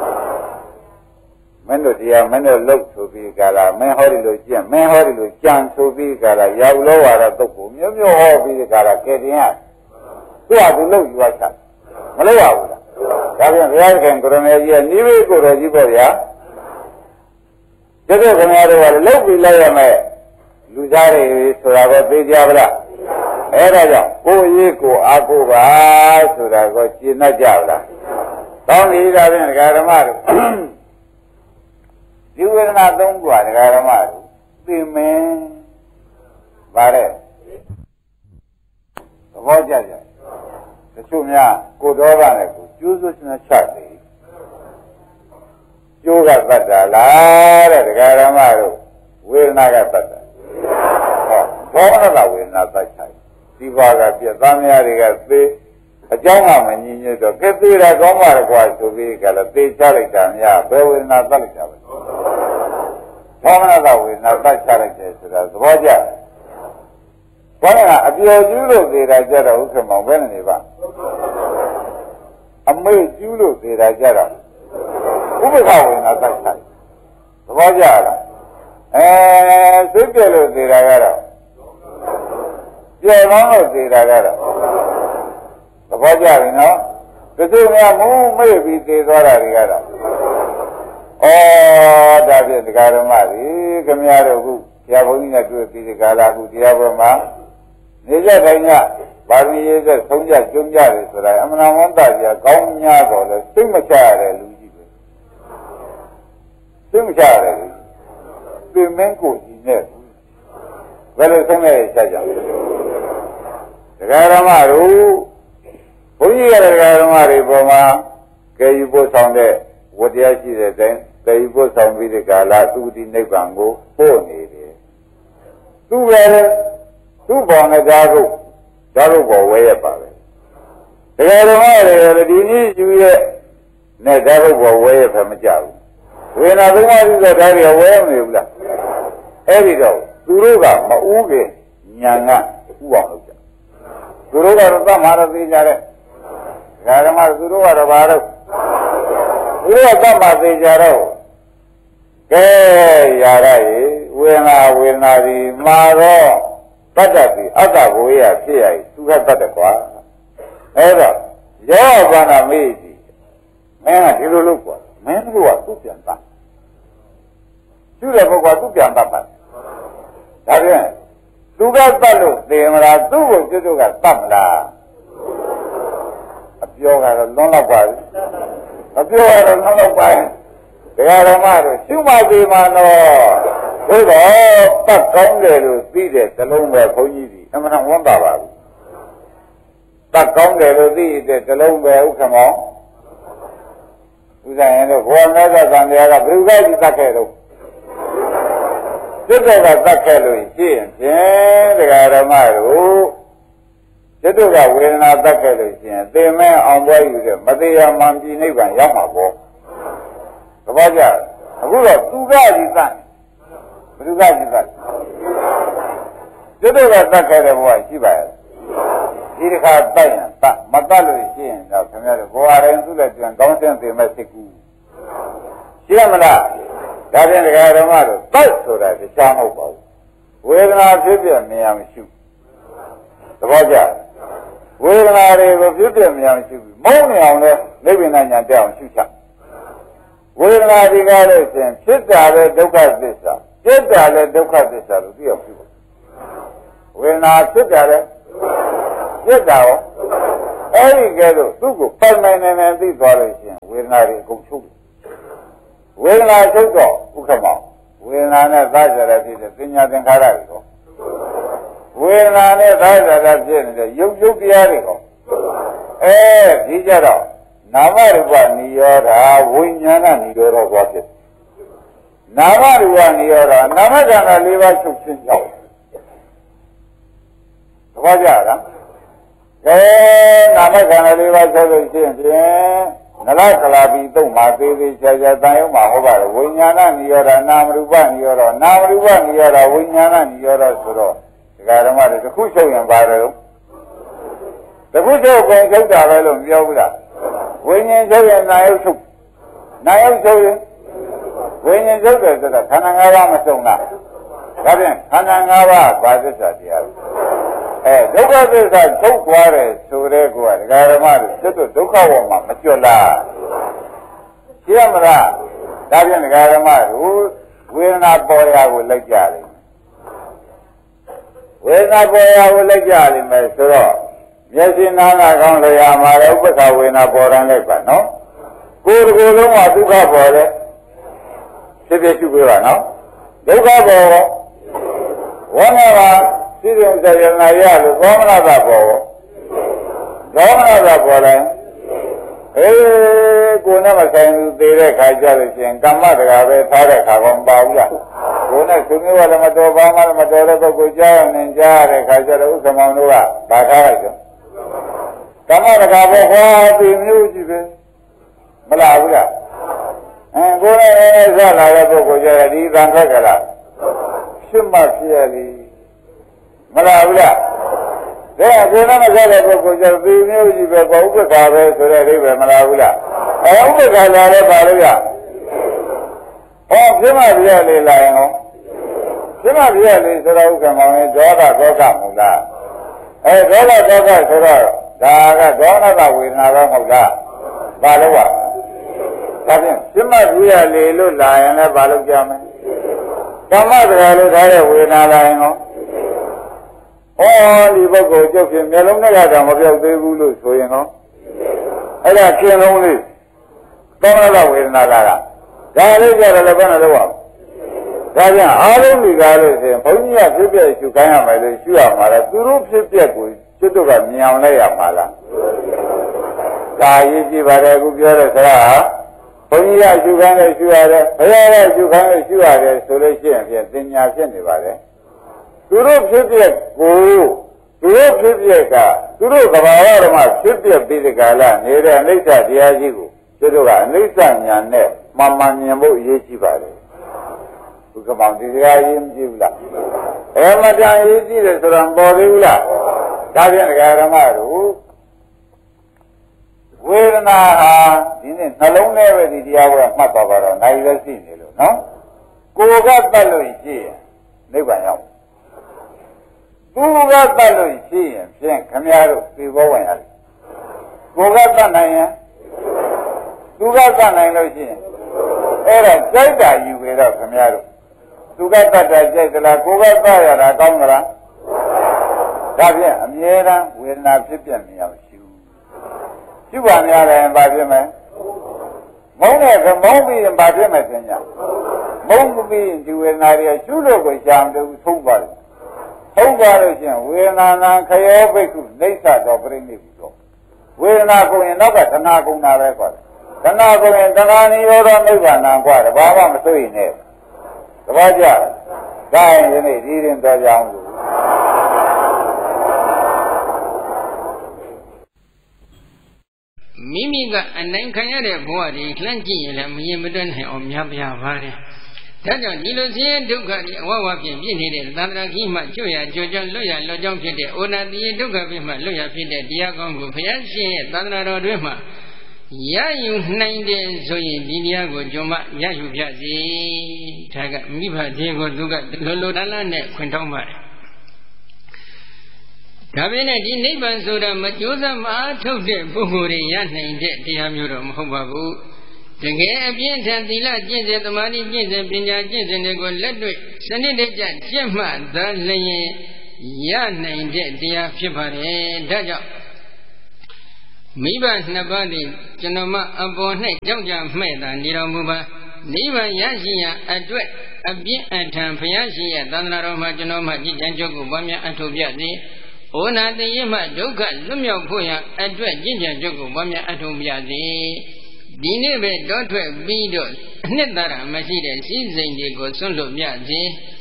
မင်းတို့တရားမင်းတို့လှုပ်ဆိုပြီးကြလားမင်းဟောဒီလိုကျင့်မင်းဟောဒီလိုကြံဆိုပြီးကြလားရာဟုလောဝါဒတုတ်ကိုမျိုးမျိုးဟောပြီးကြလားကဲတင်ရသူ့ဟာသူလှုပ်ယူရချက်မလုပ်ရဘူးလားဒါပြန်ဘုရားခင်ကိုရမေကြီးကနိဗ္ဗာန်ကိုတော်ကြီးပေါ့ဗျာကျတော့ခင်ဗျားတို့ကလှုပ်ပြီးလိုက်ရမယ်လူသားတွေဆိုတာကိုသိကြပါလားအဲ့ဒါကြောင့်ကိုယ်ရေးကိုအားကိုးပါဆိုတာကိုရှင်းတတ်ကြပါလားကောင်းပြီဒါဖြင့်ဒကာဓမ္မတို့ဒီဝေဒနာသုံးခုဟာဒကာဓမ္မတို့သိမင်းဗါတဲ့သဘောကျကြတချို့များကိုယ်တော်ကလည်းကိုကျိုးစွချင်ချတယ်ကျိုးကတတ်တာလားတဲ့ဒကာဓမ္မတို့ဝေဒနာကတတ်တာဘောဓကဝေဒနာတတ်ချင်ဒီဘာကပြတ်သားများတွေကသေအကြောင်းကမငြင်းညွတ်တော့ကဲသေးတာကောင်းပါကွာဆိုပြီးကလည်းသေချလိုက်တာများဘယ်ဝေဒနာတတ်လိုက်တာပဲဘောဓကဝေဒနာတတ်ချလိုက်တယ်ဆိုတာသဘောကျဘောဓကအပျော်ကျူးလို့သေတာကြတော့ဥက္ကမောင်ဘယ်နဲ့နေပါအမေ့ကျူးလို့သေတာကြတော့ဥပ္ပခဝေဒနာတတ်ချလိုက်သဘောကျလားစိတ်ပြည့်လို့သေတာကတော့ကျေကောင်းလို့သေတာကတော့သဘောကျပြီနော်တချို့များမူးမေ့ပြီးသေသွားတာတွေကတော့ဒါဖြင့်တရားဓမ္မတွေခင်ဗျားတို့ခုဆရာဘုန်းကြီးနဲ့တွေ့ပြီးဒီကာလခုတရားပေါ်မှာနေကြတိုင်းကပါရမီရေးသက်ဆုံးကြကျုံးကြတယ်ဆိုတာအမှန်ဝန်တကြီးကောင်းများတော့လဲစိတ်မချရတဲ့လူကြီးပဲစိတ်မချရတဲ့လူပြင်မင်းကိုကြီးနဲ့ဘယ်လိုဆုံးလဲချက်ကြတရားဓမ္မတို့ဘုန်းကြီးကတရားဓမ္မတွေပေါ်မှာကဲယူဖို့ဆောင်တဲ့ဝတရားရှိတဲ့တိုင်ကဲယူဖို့ဆောင်ပြီးတဲ့ကာလသူဒီနိဗ္ဗာန်ကိုပို့နေတယ်သူပဲသူ့ဘောင်နဲ့ဓာတ်ကိုပေါ်ဝဲရပါပဲတရားဓမ္မတွေဒီနည်းယူရဲ့နဲ့ဓာတ်ကိုပေါ်ဝဲရဖယ်မကြဘူးဝေဒနာသုံးပါးရှိတဲ့ဓာတ်တွေဝဲမနေဘူးလားအဲ့ဒီတော့သူတို့ကမဥခင်ညာကဥအောင်လုပ်ကြသူတို့ကတော့သတ်မှာတော့သိကြတဲ့ဓမ္မသူတို့ကတော့ဘာလို့သူတို့ကသတ်မှာသိကြတော့ကဲရာရရေဝေဒနာဒီမှာတော့တတ်တတ်ပြီအတ္တဘဝရဖြစ်ရည်သူကတတ်တယ်ကွာအဲ့တော့ရောဘာနာမေးကြည့်မင်းကဒီလိုလုပ်ကွာမင်းတို့ကသူ့ပြန်တတ်သူ့တဲ့ဘုရားသူ့ပြန်တတ်ပါဒါပြန်သူကတတ်လို့သိမလားသူ့ကိုကျွတ်တို့ကတတ်မလားအပြောကတော့လွန်လောက်ပါပြီအပြောကတော့လွန်လောက်ပါရင်တရားဓမ္မတို့ရှုမှသေးမှာတော့ဘုရားတတ်ကောင်းတယ်လို့သိတဲ့ဇလုံးပဲဘုန်းကြီးကြီးအမှန်ဝမ်းသာပါဘူးတတ်ကောင်းတယ်လို့သိတဲ့ဇလုံးပဲဥက္ကမောဥစ္စာရင်တော့ဘောမေသသံဃာကဘယ်လိုကြီးတတ်ခဲ့တော့စိတ်ကတတ်ခဲ့လို့ရှိရင်ဖြင့်တရားဓမ္မတို့စိတ်ကဝေဒနာတတ်ခဲ့လို့ရှိရင်သေမဲအောင်ပွဲယူတဲ့မတရားမှန်ပြည်နိဗ္ဗာန်ရောက်မှာပေါ့သဘောကျအခုတော့သူကကြီးတတ်ဘယ်သူကကြီးတတ်စိတ်ကတတ်ခဲ့တဲ့ဘဝရှိပါရဲ့ဒီတစ်ခါတတ်ရင်တတ်မတတ်လို့ရှိရင်တော့ခင်ဗျားတို့ဘဝရင်သူ့လက်ပြန်ကောင်းစင်သေမဲ့စိတ်ကူးရှိရမလားဒါဖြင့်တရားဓမ္မတို့တတ်ဆိုတာတရားမဟုတ်ပါဘူးဝေဒနာဖြစ်ပြမြင်ရမရှိဘူးသဘောကျဝေဒနာတွေကိုဖြစ်ပြမြင်ရမရှိဘူးမုန်းနေအောင်လဲနိဗ္ဗာန်ညာတက်အောင်ရှုချဝေဒနာဒီကားလို့ရှင်ဖြစ်တာလဲဒုက္ခသစ္စာဖြစ်တာလဲဒုက္ခသစ္စာလို့သိအောင်ရှုပါဝေဒနာဖြစ်တာလဲဖြစ်တာရောအဲဒီကဲတော့သူ့ကိုပိုင်ပိုင်နေသိသွားလို့ရှိရင်ဝေဒနာတွေအကုန်ချုပ်ဝေဒနာချုပ်တော့ဥက္ကမောဝေဒနာနဲ့သာကြရဖြစ်တဲ့ပညာသင်္ခါရတွေကောဝေဒနာနဲ့သာကြရဖြစ်နေတဲ့ယုတ်ယုတ်တရားတွေကောဒီကြတော့နာမရူပနိရောဓဝိညာဏနိရောဓသွားဖြစ်နာမရူပနိရောဓနာမခန္ဓာ၄ပါးချုပ်ခြင်းကြောင့်သဘောကျလားနာမခန္ဓာ၄ပါးချုပ်လို့ရှိရင်ဖြင့်နလကလာပြီးတုံမှာသေးသေးချာချာတန်ရုံမှာဟုတ်ပါတယ်ဝိညာဏနိရောဓနာမရူပနိရောဓနာမရူပနိရောဓဝိညာဏနိရောဓဆိုတော့ဒကာဓမ္မတွေတစ်ခုချုပ်ရင်ပါတယ်တစ်ခုချုပ်ကုန်ချုပ်တာပဲလို့ပြောဘူးလားဝိညာဉ်ချုပ်ရင်နာယုတ်ချုပ်နာယုတ်ချုပ်ရင်ဝိညာဉ်ချုပ်တယ်ဆိုတာခန္ဓာ၅ပါးမစုံလားဒါဖြင့်ခန္ဓာ၅ပါးဘာသစ္စာတရားလဲဒုက္ခသစ္စာချုပ်သွားတယ်ဆိုတဲ့ကောဒကာဓမ္မတွေစွတ်ဒုက္ခဝေါ်မှာမကျွတ်လားရှင်းမလားဒါဖြင့်ဒကာဓမ္မတို့ဝေဒနာပေါ်ရာကိုလိုက်ကြလိမ့်ဝေဒနာပေါ်ရာကိုလိုက်ကြလိမ့်မယ်ဆိုတော့မျက်စိနားနာကောင်းလျာမှာလည်းဥပ္ပခဝေဒနာပေါ်တယ်လိုက်ပါနော်ကိုယ်တစ်ကိုယ်လုံးကဒုက္ခပေါ်တယ်ဖြစ်ဖြစ်ရှိပေးပါနော်ဒုက္ခပေါ်ဝေဒနာကသိတဲ့စေရနာရလို့သောမနာတာပေါ်သောမနာတာပေါ်တယ်ကိုယ်နဲ့မဆိုင်ဘူးသေတဲ့ခါကြလို့ရှိရင်ကမ္မတကာပဲထားတဲ့ခါကောမပါဘူးလားကိုယ်နဲ့သူမျိုးကလည်းမတော်ပါမှမတော်တဲ့ပုဂ္ဂိုလ်ကြားရနေကြားရတဲ့ခါကျတော့ဥက္ကမောင်တို့ကဗာထားလိုက်တော့ကမ္မတကာပဲဟောသူမျိုးကြည့်ပဲမလားဘူးလားကိုယ်နဲ့ဆက်လာတဲ့ပုဂ္ဂိုလ်ကြရဒီသံခက်ကလားဖြစ်မှဖြစ်ရလိမလားဘူးလားဒါကကိုယ်နဲ့မဆက်တဲ့ပုဂ္ဂိုလ်ကြသူမျိုးကြည့်ပဲဥပ္ပခါပဲဆိုတဲ့အိဗယ်မလားဘူးလားဥပ္ပခါလာလည်းပါလို့ရဖြစ်မှဖြစ်ရလေလာရင်ဟောဖြစ်မှဖြစ်ရလေဆိုတော့ဥက္ကမောင်ရဲ့ဒေါသဒေါကမဟုတ်လားဒေါသဒေါကဆိုတော့ဒါကဒေါနတဝေဒနာပဲမဟုတ်လားဘာလို့ဝဒါဖြင့်ဖြစ်မှဖြစ်ရလေလို့လာရင်လည်းဘာလို့ကြမယ်ကမ္မတရားလို့ထားတဲ့ဝေဒနာလာရင်ဟောဒီပုဂ္ဂိုလ်ကျုပ်ဖြင့်မျက်လုံးနဲ့ကတော့မပြောက်သေးဘူးလို့ဆိုရင်ဟောအဲ့ဒါကျင်လုံးလေးသောမနာဝေဒနာလာတာဒါလေးကြတယ်လည်းဘယ်နဲ့လုပ်အောင်ဒါကြောင့်အားလုံးဒီကားလို့ဆိုရင်ဘုန်းကြီးကဖြစ်ပြရှုခိုင်းရမယ်လို့ရှုရမှာလားသူတို့ဖြစ်ပြကိုကျွတ်တို့ကမြင်အောင်လိုက်ရမှာလားဒါရေးကြည့်ပါတယ်အခုပြောတဲ့စကားဘုန်းကြီးကရှုခိုင်းလို့ရှုရတယ်ဘုရားကရှုခိုင်းလို့ရှုရတယ်ဆိုလို့ရှိရင်ဖြင့်တင်ညာဖြစ်နေပါတယ်သူတို့ဖြစ်ပြကိုသူတို့ဖြစ်ပြကသူတို့သဘာဝဓမ္မဖြစ်ပြပြီးဒီကာလနေတဲ့အနိစ္စတရားကြီးကိုကျွတ်တို့ကအနိစ္စညာနဲ့မှန်မှန်မြင်ဖို့အရေးကြီးပါတယ်ဘုကမောင်ဒီတရားရေးမကြည့်ဘူးလားမတန်ရေးကြည့်တယ်ဆိုတော့ပေါ်သေးဘူးလားဒါဖြင့်ဒကာဓမ္မတို့ဝေဒနာဟာဒီနေ့နှလုံးထဲပဲဒီတရားကိုမှတ်သွားပါတော့နိုင်လည်းရှိနေလို့နော်ကိုယ်ကတတ်လို့ရှိရင်နိဗ္ဗာန်ရောက်သူကတတ်လို့ရှိရင်ဖြင့်ခမည်းတော်သိဘောဝင်ရတယ်ကိုယ်ကတတ်နိုင်ရင်သူကတတ်နိုင်လို့ရှိရင်အဲ့ဒါကြိုက်တာယူကြတော့ခမည်းတော်သူကတတ်တာကြိုက်သလားကိုယ်ကတတ်ရတာကောင်းသလားဒါဖြင့်အမြဲတမ်းဝေဒနာဖြစ်ပြမြင်အောင်ရှုပါများတယ်ဘာဖြစ်မလဲမုန်းတဲ့ကမုန်းပြီးရင်ဘာဖြစ်မလဲသင်ညာမုန်းပြီးရင်ဒီဝေဒနာတွေရှုလို့ကိုရှာမလို့သုံးပါလို့သုံးပါလို့ရှိရင်ဝေဒနာနာခယောဘိက္ခုနေသတော်ပြိဋိဘူးတော့ဝေဒနာကိုရင်တော့ကသနာကုံနာပဲကွာသနာကိုရင်သနာနိရောဓနိဗ္ဗာန်ကွာတဘာမှမတွေ့နဲ့တဘာကြဒါရင်ဒီနေ့ဒီရင်တော်ကြအောင်လို့မိမိကအနိုင်ခံရတဲ့ဘဝတွေလှမ်းကြည့်ရင်လည်းမရင်မတွက်နိုင်အောင်များပြားပါတယ်။ဒါကြောင့်ဒီလိုဆင်းရဲဒုက္ခတွေအဝဝဖြင့်ပြည့်နေတဲ့သန္တရာကြီးမှကျွရကြွကြောင့်လွတ်ရလွတ်ကြောင့်ဖြစ်တဲ့ဩနာတိယဒုက္ခပြမှလွတ်ရဖြစ်တဲ့တရားကောင်းကိုဘုရားရှင်ရဲ့သန္တရာတော်တွင်မှရယူနိုင်တဲ့ဆိုရင်ဒီတရားကိုကျွန်မရယူပြစေ။ဒါကမိဘချင်းကိုသူကလောလောတန်းလန်းနဲ့ခွင်ထောင်းပါတယ်။ဒါပေမဲ့ဒီနိဗ္ဗာန်ဆိုတာမကြိုးစားမအားထုတ်တဲ့ပုဂ္ဂိုလ်တွေရနိုင်တဲ့တရားမျိုးတော့မဟုတ်ပါဘူးတကယ်အပြင်းထန်သီလကျင့်စဉ်သမာဓိကျင့်စဉ်ပညာကျင့်စဉ်တွေကိုလက်တွေ့စနစ်တကျကျင့်မှသာလျှင်ရနိုင်တဲ့တရားဖြစ်ပါတယ်ဒါကြောင့်မိဘနှစ်ပါးသည်ကျွန်တော်မအပေါ်၌ကြောက်ကြမှဲ့တာနေတော်မူပါနိဗ္ဗာန်ရရှိရန်အတွက်အပြင်းအထန်ဘုရားရှိရသန္တာတော်မှာကျွန်တော်မှကြည်ကြံကြုတ်ကိုပွားများအထောက်ပြသည်ဩနာတရေမှဒုက္ခလွတ်မြောက်ဖို့ရန်အတွက်ကြည်ကြံကြုတ်ကိုပွားများအထောက်ပြသည်ဒီနေ့ပဲတောထွက်ပြီးတော့အနှစ်သာရမရှိတဲ့စည်းစိမ်တွေကိုဆွန့်လွတ်ပြစေ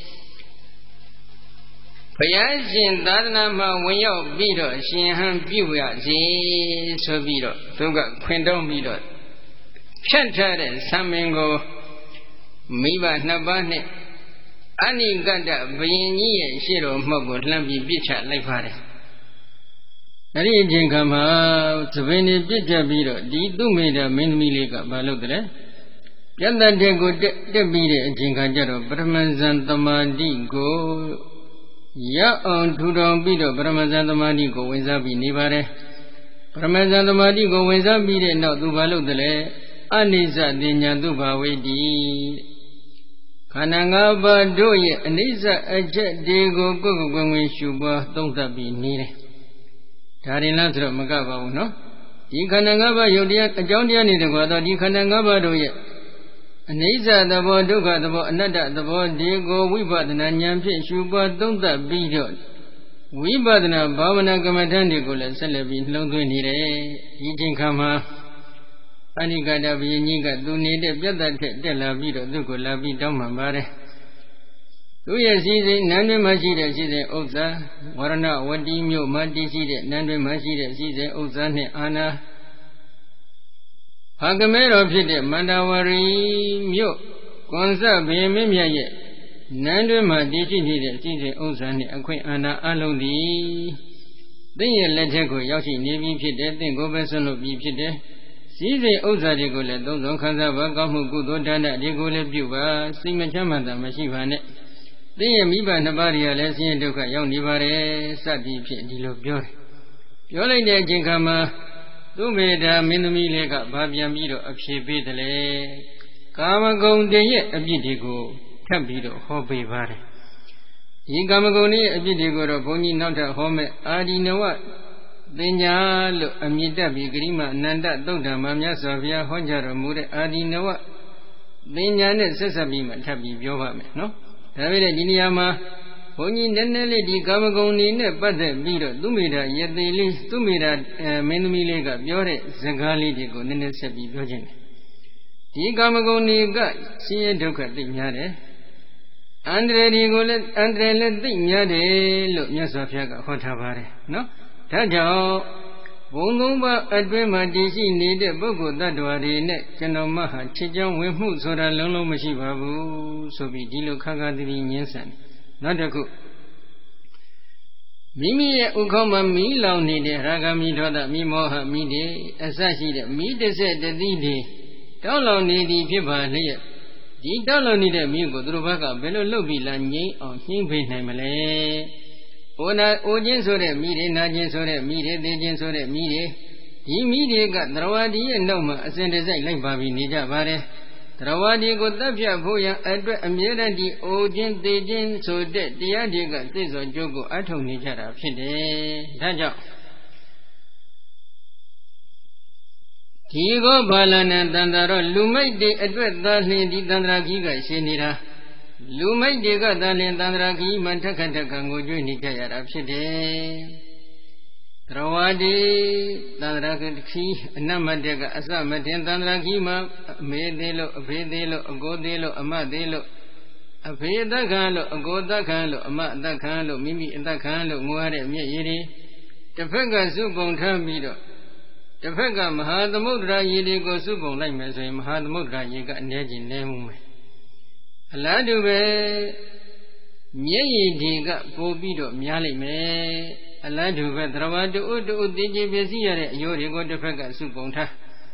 ဘုရားရှင်သာသနာမှာဝင်ရောက်ပြီးတော့ရှင်ဟန်ပြုရစေဆိုပြီးတော့သူကခွင်တောင်းပြီးတော့ဖြတ်ထားတဲ့ဆံမင်ကိုမိဘနှစ်ပါးနဲ့အနိကတ္တဘယင်ကြီးရဲ့ရှေ့တော်မှောက်ကိုလှမ်းပြီးပြစ်ချလိုက်ပါတယ်။အဲ့ဒီအချိန်ခါမှာသဘင်တွေပြစ်ချပြီးတော့ဒီသူမိတာမင်းသမီးလေးကဘာလုပ်တယ်။ပြတ်တဲ့ကိုတက်ပြီးတဲ့အချိန်ခါကျတော့ပရမဇန်သမာဓိကိုရအောင်ထူထောင်ပြီးတော့ပရမဇန်သမာဓိကိုဝင်စားပြီးနေပါတယ်ပရမဇန်သမာဓိကိုဝင်စားပြီးတဲ့နောက်သူဘာလုပ်တယ်လဲအနိစ္စတင်ညာသူဘာဝိတိခန္ဓာ၅ပါးတို့ရဲ့အနိစ္စအချက်တွေကိုကိုယ်ကိုယ်ဝင်ရှုပွားသုံးသပ်ပြီးနေတယ်ဒါရင်လားဆိုတော့မကပါဘူးနော်ဒီခန္ဓာ၅ပါးယုတ်တရားအကြောင်းတရားနေတဲ့ကွာတော့ဒီခန္ဓာ၅ပါးတို့ရဲ့အနိစ္စသဘောဒုက္ခသဘောအနတ္တသဘောဒီကိုဝိပဿနာဉာဏ်ဖြင့်ရှုပွားသုံးသပ်ပြီးတော့ဝိပဿနာဘာဝနာကမ္မဋ္ဌာန်းတွေကိုလည်းဆက်လက်ပြီးနှလုံးသွင်းနေတယ်ဒီချိန်ခါမှာအနိကတဘုရင်ကြီးကသူနေတဲ့ပြတ်သက်ထက်တက်လာပြီးတော့သူ့ကိုလာပြီးတောင်းပန်ပါတယ်သူရဲ့စည်းစိမ်နန်းတွင်မှရှိတဲ့စည်းစိမ်ဥစ္စာဝရဏဝတီမြို့မှာတည်ရှိတဲ့နန်းတွင်မှရှိတဲ့စည်းစိမ်ဥစ္စာနှင့်အာနာဟာကမဲတော်ဖြစ်တဲ့မန္တဝရီမြို့ကွန်ဆဘုရင်မင်းမြတ်ရဲ့နန်းတွင်မှတည်ရှိနေတဲ့စည်းစိမ်ဥစ္စာနှင့်အခွင့်အာဏာအလုံးသည်သင်ရဲ့လက်ထက်ကိုရောက်ရှိနေပြီဖြစ်တဲ့သင်ကိုပဲဆွလို့ပြီဖြစ်တဲ့စည်းစိမ်ဥစ္စာတွေကိုလည်းသုံးဆောင်ခံစားပါကောင်းမှုကုသိုလ်ဒါနတွေကိုလည်းပြုပါစိတ်မချမ်းသာမရှိပါနဲ့သင်ရဲ့မိဘနှစ်ပါးတွေကလည်းဆင်းရဲဒုက္ခရောက်နေပါတယ်စသည်ဖြင့်ဒီလိုပြောတယ်ပြောလိုက်တဲ့အချိန်ခါမှာသူမေတာမင်းသမီးလေးကဘာပြန်ပြီးတော့အဖြေပေးတယ်လေကာမဂုဏ်တည်းရဲ့အပြစ်တွေကိုထပ်ပြီးတော့ဟောပေးပါတယ်ဒီကာမဂုဏ်ရဲ့အပြစ်တွေကိုတော့ဘုန်းကြီးနောက်ထပ်ဟောမဲ့အာဒီနဝသင်ညာလို့အမြင့်တက်ပြီးဂရိမအနန္တသုတ်တံမှာမြတ်စွာဘုရားဟောကြားတော်မူတဲ့အာဒီနဝသင်ညာနဲ့ဆက်ဆက်ပြီးမှထပ်ပြီးပြောပါမယ်နော်ဒါပေမဲ့ဒီနေရာမှာဘုန်းကြီးနည်းနည်းလေးဒီကာမဂုဏ်နေနဲ့ပတ်သက်ပြီးတော့သူမိတာယသိလေးသူမိတာမင်းသမီးလေးကပြောတဲ့စကားလေးတွေကိုနည်းနည်းဆက်ပြီးပြောခြင်းတယ်ဒီကာမဂုဏ်တွေကဆင်းရဲဒုက္ခသိများတယ်အန္တရာယ်တွေကိုလည်းအန္တရာယ်လည်းသိများတယ်လို့မြတ်စွာဘုရားကဟောထားပါတယ်နော်ဒါကြောင့်ဘုံသုံးပါးအတွင်းမှာတည်ရှိနေတဲ့ပုဂ္ဂိုလ်တ attva တွေနဲ့ကျွန်တော်မဟာချစ်ကြောင်းဝင်မှုဆိုတာလုံးလုံးမရှိပါဘူးဆိုပြီးဒီလိုခါခါတည်းညင်းဆန်နောက်တစ်ခုမိမိရဲ့ဥခေါင်းမှာမီးလောင်နေတဲ့ရာဂမီဒေါသမီးမောဟမီးတွေအစရှိတဲ့မီးတစ်ဆက်တသီးတွေတောက်လောင်နေသည်ဖြစ်ပါလျက်ဒီတောက်လောင်နေတဲ့မီးကိုသူတို့ဘက်ကဘယ်လိုလုပ်ပြီးလာငြိမ်းအောင်နှိမ့်ဖေးနိုင်မလဲအိုခြင်းဆိုတဲ့မိတွေနာခြင်းဆိုတဲ့မိတွေသိခြင်းဆိုတဲ့မိတွေဒီမိတွေကသရဝတိရဲ့နောက်မှာအစဉ်တစိုက်လိုက်ပါပြီးနေကြပါတယ်သရဝတိကိုတတ်ဖြတ်ဖို့ရန်အတွက်အမြဲတမ်းဒီအိုခြင်းသိခြင်းဆိုတဲ့တရားတွေကသိစောကျိုးကိုအထောက်နေကြတာဖြစ်တယ်ဒါကြောင့်ဒီကောဘာလနံတန်တာတော့လူမိတ်တွေအတွက်သာလျှင်ဒီတန္တရာကြီးကရှင်းနေတာလူမိတ်တွေကသာလျှင်တန္တရာကြီးမှထက်ခတ်ထက်ခံကိုကျွေးနေကြရတာဖြစ်တယ်သရဝတိတန္တရာကြီးအနမတကအစမတင်တန္တရာကြီးမှာအမေသေးလို့အဖေသေးလို့အကိုသေးလို့အမသေးလို့အဖေအသက်ခံလို့အကိုသက်ခံလို့အမအသက်ခံလို့မိမိအသက်ခံလို့ငိုရတဲ့မျက်ရည်တွေတစ်ဖက်ကစုပုံထားပြီးတော့တစ်ဖက်ကမဟာသမုဒ္ဒရာရေတွေကိုစုပုံလိုက်မယ်ဆိုရင်မဟာသမုဒ္ဒရာရေကအနေချင်းနေမှုမယ်အလားတူပဲမျက်ရည်တွေကပို့ပြီးတော့များလိမ့်မယ်အလားတူပဲသရဝတုဥတုသိခြင်းပစ္စည်းရတဲ့အယိုးတွေကိုတစ်ဖက်ကစုပုံထား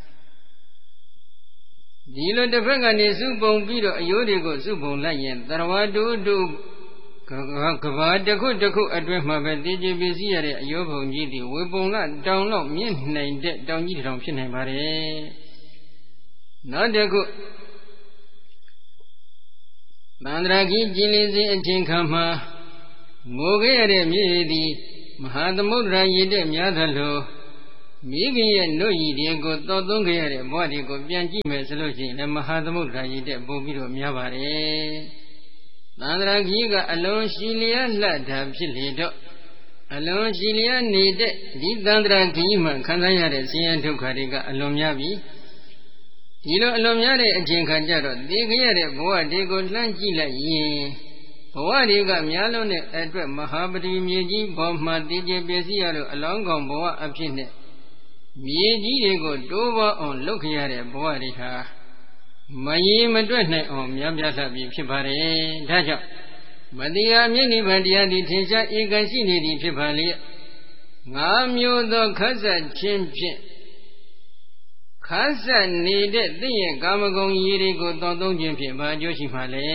ဒီလိုတစ်ဖက်ကနေစုပုံပြီးတော့အယိုးတွေကိုစုပုံလိုက်ရင်သရဝတုဥတုကဘာတစ်ခုတစ်ခုအတွင်းမှာပဲသိခြင်းပစ္စည်းရတဲ့အယိုးပုံကြီးတွေဝေပုံကတောင်လောက်မြင့်နိုင်တဲ့တောင်ကြီးတစ်ထောင်ဖြစ်နိုင်ပါတယ်နောက်တစ်ခုသန္တရာကြီးကြည်လင်းစဉ်အချိန်ခါမှာငိုခဲ့ရတဲ့မြေသည်မဟာသမုဒ္ဒရာရေတဲ့များသလိုမိခင်ရဲ့နှုတ်ရည်တွေကိုသောသုံးခဲ့ရတဲ့ဘဝတွေကိုပြန်ကြည့်မယ်ဆိုလို့ရှိရင်လည်းမဟာသမုဒ္ဒရာကြီးတဲ့ပို့ပြီးတော့များပါတယ်သန္တရာကြီးကအလွန်ရှိလျက်လှတာဖြစ်လေတော့အလွန်ရှိလျက်နေတဲ့ဒီသန္တရာကြီးမှခံစားရတဲ့ဆင်းရဲဒုက္ခတွေကအလွန်များပြီဒီလိုအလွန်များတဲ့အချိန်ခါကျတော့သိခဲ့ရတဲ့ဘဝတွေကိုလှမ်းကြည့်လိုက်ရင်ဘဝတွေကများလုံးတဲ့အတွက်မဟာပတိမြေကြီးပေါ်မှာတည်ကြည်ပြည့်စည်ရလို့အလောင်းကောင်ဘဝအဖြစ်နဲ့မြေကြီးတွေကိုတိုးပေါ်အောင်လုပ်ခဲ့ရတဲ့ဘဝတွေဟာမရေမတွက်နိုင်အောင်များပြားလှပြီးဖြစ်ပါတယ်ဒါကြောင့်မတရားမြင့်နိဗ္ဗာန်တရားသည်ထင်ရှားဧကန်ရှိနေသည်ဖြစ်ပါလေငါမျိုးသောခတ်ဆက်ခြင်းဖြင့်ခတ်ဆက်နေတဲ့သင်ရဲ့ကာမဂုဏ်ရည်တွေကိုတောင်းသုံးခြင်းဖြင့်ဘာအကျိုးရှိမှလဲ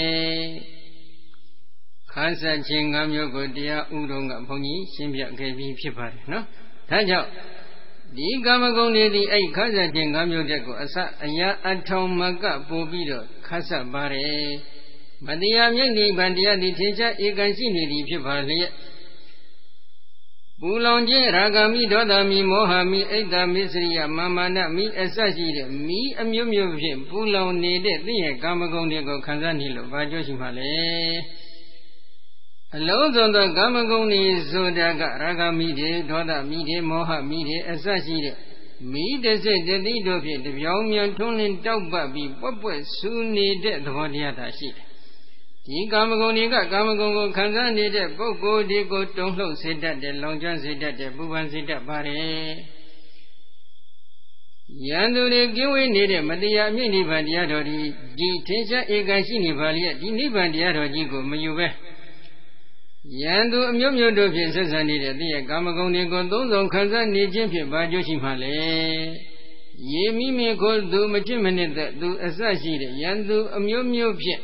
ခတ်ဆက်ခြင်း၅မျိုးကိုတရားဥဒုံကဘုန်းကြီးရှင်းပြခဲ့ပြီးဖြစ်ပါတယ်နော်ဒါကြောင့်ဒီကာမဂုဏ်တွေဒီအဲ့ခတ်ဆက်ခြင်း၅မျိုးတက်ကိုအရာအထောင်မကပို့ပြီးတော့ခတ်ဆက်ပါတယ်မတရားမြတ်နိဗ္ဗာန်တရားသည်ထင်ရှားဧကန်ရှိနေသည်ဖြစ်ပါလျက်ပူလောင်ခြင်းရာဂမိဒေါသမိမောဟမိအိတ်တမစ္စရိယမာမာနမိအစရှိတဲ့မိအမျိုးမျိုးဖြင့်ပူလောင်နေတဲ့သင်ရဲ့ကာမဂုဏ်တွေကိုခံစားနေလို့ဘာကြိုးရှိမှလဲအလုံးစုံသောကာမဂုဏ်တွေဆိုတာကရာဂမိတွေဒေါသမိတွေမောဟမိတွေအစရှိတဲ့မိတစိတ်တတိတို့ဖြင့်တပြောင်းမြန်ထွန်းလင်းတောက်ပတ်ပြီးပွက်ပွက်ဆူနေတဲ့သဘောတရားသာရှိတယ်ဒီကာမဂုဏ်တွေကကာမဂုဏ်ကိုခံစားနေတဲ့ပုဂ္ဂိုလ်ဒီကိုတုံ့လှုပ်စေတတ်တယ်လောင်ကျွမ်းစေတတ်တယ်ပူပန်စေတတ်ပါတယ်ယန္တုတွေကင်းဝေးနေတဲ့မတရားမြင့်နိဗ္ဗာန်တရားတော်ဒီထင်ရှားဧကန်ရှိနေပါလျက်ဒီနိဗ္ဗာန်တရားတော်ကြီးကိုမယူပဲယန္တုအမျိုးမျိုးတို့ဖြင့်ဆက်ဆံနေတဲ့သင်ရဲ့ကာမဂုဏ်တွေကိုသုံးဆောင်ခံစားနေခြင်းဖြင့်ဘာကျိုးရှိမှလဲယေမိမေကိုသူမချစ်မနစ်သက်သူအစရှိတဲ့ယန္တုအမျိုးမျိုးဖြင့်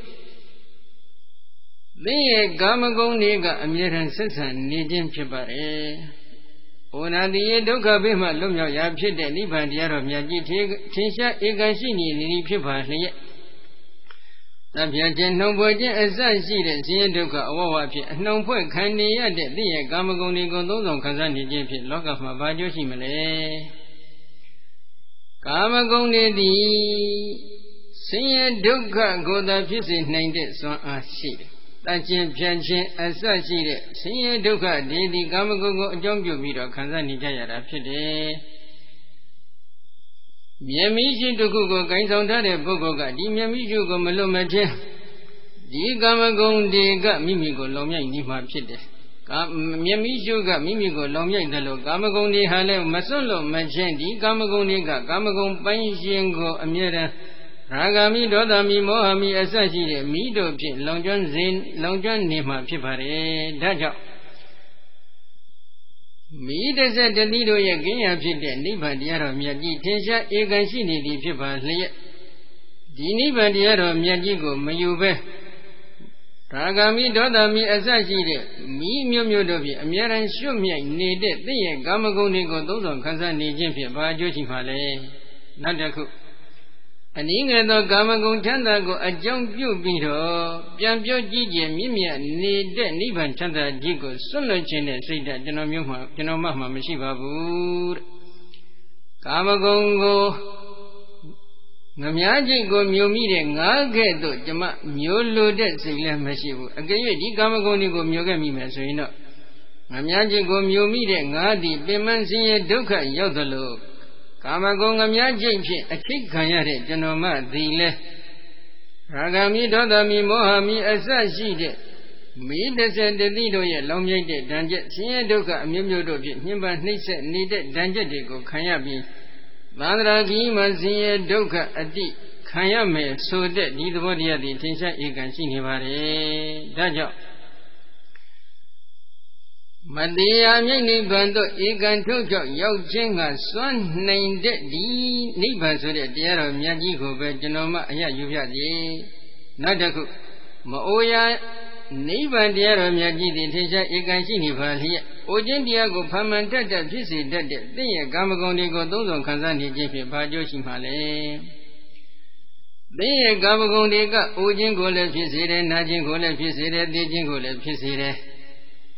သင်ရဲ့ကာမဂုဏ်တွေကအမြဲတမ်းဆက်ဆံနေခြင်းဖြစ်ပါတယ်။ဩနာတိယဒုက္ခဘေးမှလွတ်မြောက်ရာဖြစ်တဲ့နိဗ္ဗာန်တရားတော်မြတ်ကြီးထင်ရှားဧကန်ရှိနေသည်ဖြစ်ပါလျက်။တပ်ဖြတ်ခြင်းနှုံဖွဲ့ခြင်းအစရှိတဲ့ဆင်းရဲဒုက္ခအဝဝဖြစ်အနှုံဖွဲ့ခံနေရတဲ့သင်ရဲ့ကာမဂုဏ်တွေကိုသုံးဆောင်ခံစားနေခြင်းဖြင့်လောကမှာဘာကျိုးရှိမလဲ။ကာမဂုဏ်တွေသည်ဆင်းရဲဒုက္ခကိုသာဖြစ်စေနိုင်တဲ့စွမ်းအားရှိတယ်တတ်ခြင်းဖြတ်ခြင်းအစရှိတဲ့ဆင်းရဲဒုက္ခဒီကာမဂုဏ်ကိုအကြောင်းပြုပြီးတော့ခံစားနေကြရတာဖြစ်တယ်။မျက်မိရှိတစ်ခုကိုဂိုင်းဆောင်ထားတဲ့ပုဂ္ဂိုလ်ကဒီမျက်မိရှိကိုမလွတ်မချင်းဒီကာမဂုဏ်တွေကမိမိကိုလောင်မြိုက်နေမှာဖြစ်တယ်။မျက်မိရှိကမိမိကိုလောင်မြိုက်တယ်လို့ကာမဂုဏ်တွေဟာလည်းမစွန့်လို့မချင်းဒီကာမဂုဏ်တွေကကာမဂုဏ်ပိုင်းရှင်ကိုအမြဲတမ်းရာဂမိဒေါသမိမောဟမိအစရှိတဲ့မိတို့ဖြင့်လောင်ကျွမ်းနေမှာဖြစ်ပါတယ်။ဒါကြောင့်မိတစ္ဆတတိတို့ရဲ့ကင်းရာဖြစ်တဲ့နိဗ္ဗာန်တရားတော်မြတ်ကြီးထင်ရှားဧကန်ရှိနေသည်ဖြစ်ပါလျက်ဒီနိဗ္ဗာန်တရားတော်မြတ်ကြီးကိုမယူပဲရာဂမိဒေါသမိအစရှိတဲ့မိမျိုးမျိုးတို့ဖြင့်အမြဲတမ်းရွတ်မြိုက်နေတဲ့သင်ရဲ့ကာမဂုဏ်တွေကိုသုံးဆောင်ခံစားနေခြင်းဖြင့်ဘာအကျိုးရှိမှာလဲ။နောက်တစ်ခုအနည်းငယ်သောကာမဂုဏ်ချမ်းသာကိုအကြောင်းပြုပြီးတော့ပြန်ပြောကြည့်ခြင်းမြင့်မြတ်နေတဲ့နိဗ္ဗာန်ချမ်းသာကြီးကိုစွန့်လွတ်ခြင်းနဲ့စိတ်ဓာတ်ကျွန်တော်မှမရှိပါဘူးတဲ့ကာမဂုဏ်ကိုငမြားจิตကိုမျိုးမိတဲ့ငါးကဲ့သို့ကျမမျိုးလိုတဲ့စိတ်လည်းမရှိဘူးအကယ်၍ဒီကာမဂုဏ်တွေကိုမျိုးခဲ့မိမယ်ဆိုရင်တော့ငမြားจิตကိုမျိုးမိတဲ့ငါးသည်ပင်မဆင်းရဲဒုက္ခရောက်သလိုကာမဂုဏ်ငမြကျိတ်ဖြင့်အထိတ်ခံရတဲ့ကျွန်တော်မသည်လဲရာဂမိဒေါသမိမောဟမိအစရှိတဲ့မိတစ္ဆတတိတို့ရဲ့လောင်မြိတ်တဲ့ဒဏ်ချက်ဆင်းရဲဒုက္ခအမျိုးမျိုးတို့ဖြင့်ညှဉ်းပန်းနှိပ်စက်နေတဲ့ဒဏ်ချက်တွေကိုခံရပြီးသန္တရာဂီမဆင်းရဲဒုက္ခအတိခံရမယ်ဆိုတဲ့ဒီသဘောတရားတွေထင်ရှားဧကန်ရှိနေပါတယ်။ဒါကြောင့်မတရားမြိတ်နိဗ္ဗာန်သို့ဧကန်ထုတ်ကြောက်ရောက်ခြင်းကစွန့်နိုင်တဲ့ဒီနိဗ္ဗာန်ဆိုတဲ့တရားတော်မြတ်ကြီးကိုပဲကျွန်တော်မှအရယူပြစီနောက်တစ်ခုမအိုရာနိဗ္ဗာန်တရားတော်မြတ်ကြီးသည်ထင်ရှားဧကန်ရှိနေပါလျက်အိုခြင်းတရားကိုဖန်မှန်တတ်တဲ့ဖြစ်စေတတ်တဲ့သင်ရဲ့ကာမဂုဏ်တွေကိုသုံးဆောင်ခံစားနေခြင်းဖြင့်ဘာကျိုးရှိမှလဲသင်ရဲ့ကာမဂုဏ်တွေကအိုခြင်းကိုလည်းဖြစ်စေတယ်နာခြင်းကိုလည်းဖြစ်စေတယ်သိခြင်းကိုလည်းဖြစ်စေတယ်